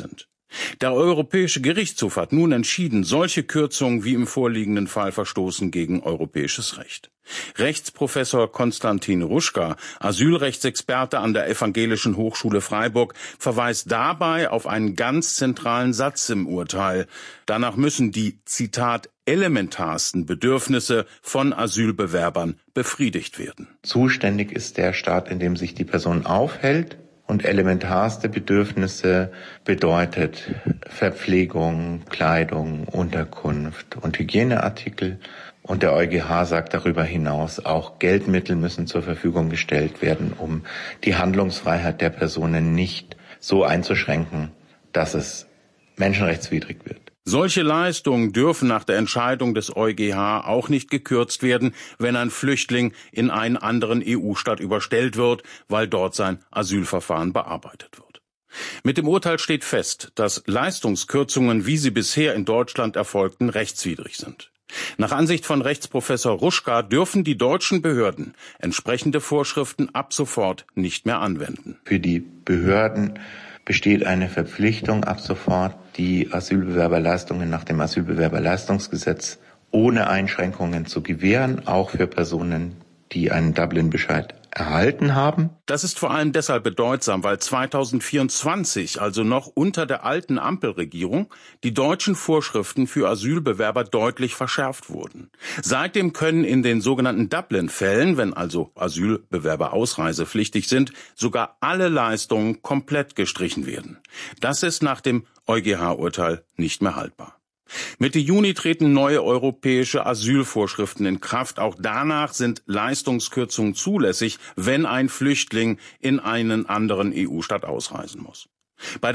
Der Europäische Gerichtshof hat nun entschieden, solche Kürzungen wie im vorliegenden Fall verstoßen gegen europäisches Recht. Rechtsprofessor Konstantin Ruschka, Asylrechtsexperte an der Evangelischen Hochschule Freiburg, verweist dabei auf einen ganz zentralen Satz im Urteil. Danach müssen die, Zitat, elementarsten Bedürfnisse von Asylbewerbern befriedigt werden. Zuständig ist der Staat, in dem sich die Person aufhält. Und elementarste Bedürfnisse bedeutet Verpflegung, Kleidung, Unterkunft und Hygieneartikel. Und der EuGH sagt darüber hinaus, auch Geldmittel müssen zur Verfügung gestellt werden, um die Handlungsfreiheit der Personen nicht so einzuschränken, dass es menschenrechtswidrig wird. Solche Leistungen dürfen nach der Entscheidung des EuGH auch nicht gekürzt werden, wenn ein Flüchtling in einen anderen E U-Staat überstellt wird, weil dort sein Asylverfahren bearbeitet wird. Mit dem Urteil steht fest, dass Leistungskürzungen, wie sie bisher in Deutschland erfolgten, rechtswidrig sind. Nach Ansicht von Rechtsprofessor Ruschka dürfen die deutschen Behörden entsprechende Vorschriften ab sofort nicht mehr anwenden. Für die Behörden besteht eine Verpflichtung ab sofort, die Asylbewerberleistungen nach dem Asylbewerberleistungsgesetz ohne Einschränkungen zu gewähren, auch für Personen, die einen Dublin-Bescheid erhalten haben. Das ist vor allem deshalb bedeutsam, weil zweitausendvierundzwanzig, also noch unter der alten Ampelregierung, die deutschen Vorschriften für Asylbewerber deutlich verschärft wurden. Seitdem können in den sogenannten Dublin-Fällen, wenn also Asylbewerber ausreisepflichtig sind, sogar alle Leistungen komplett gestrichen werden. Das ist nach dem EuGH-Urteil nicht mehr haltbar. Mitte Juni treten neue europäische Asylvorschriften in Kraft. Auch danach sind Leistungskürzungen zulässig, wenn ein Flüchtling in einen anderen E U-Staat ausreisen muss. Bei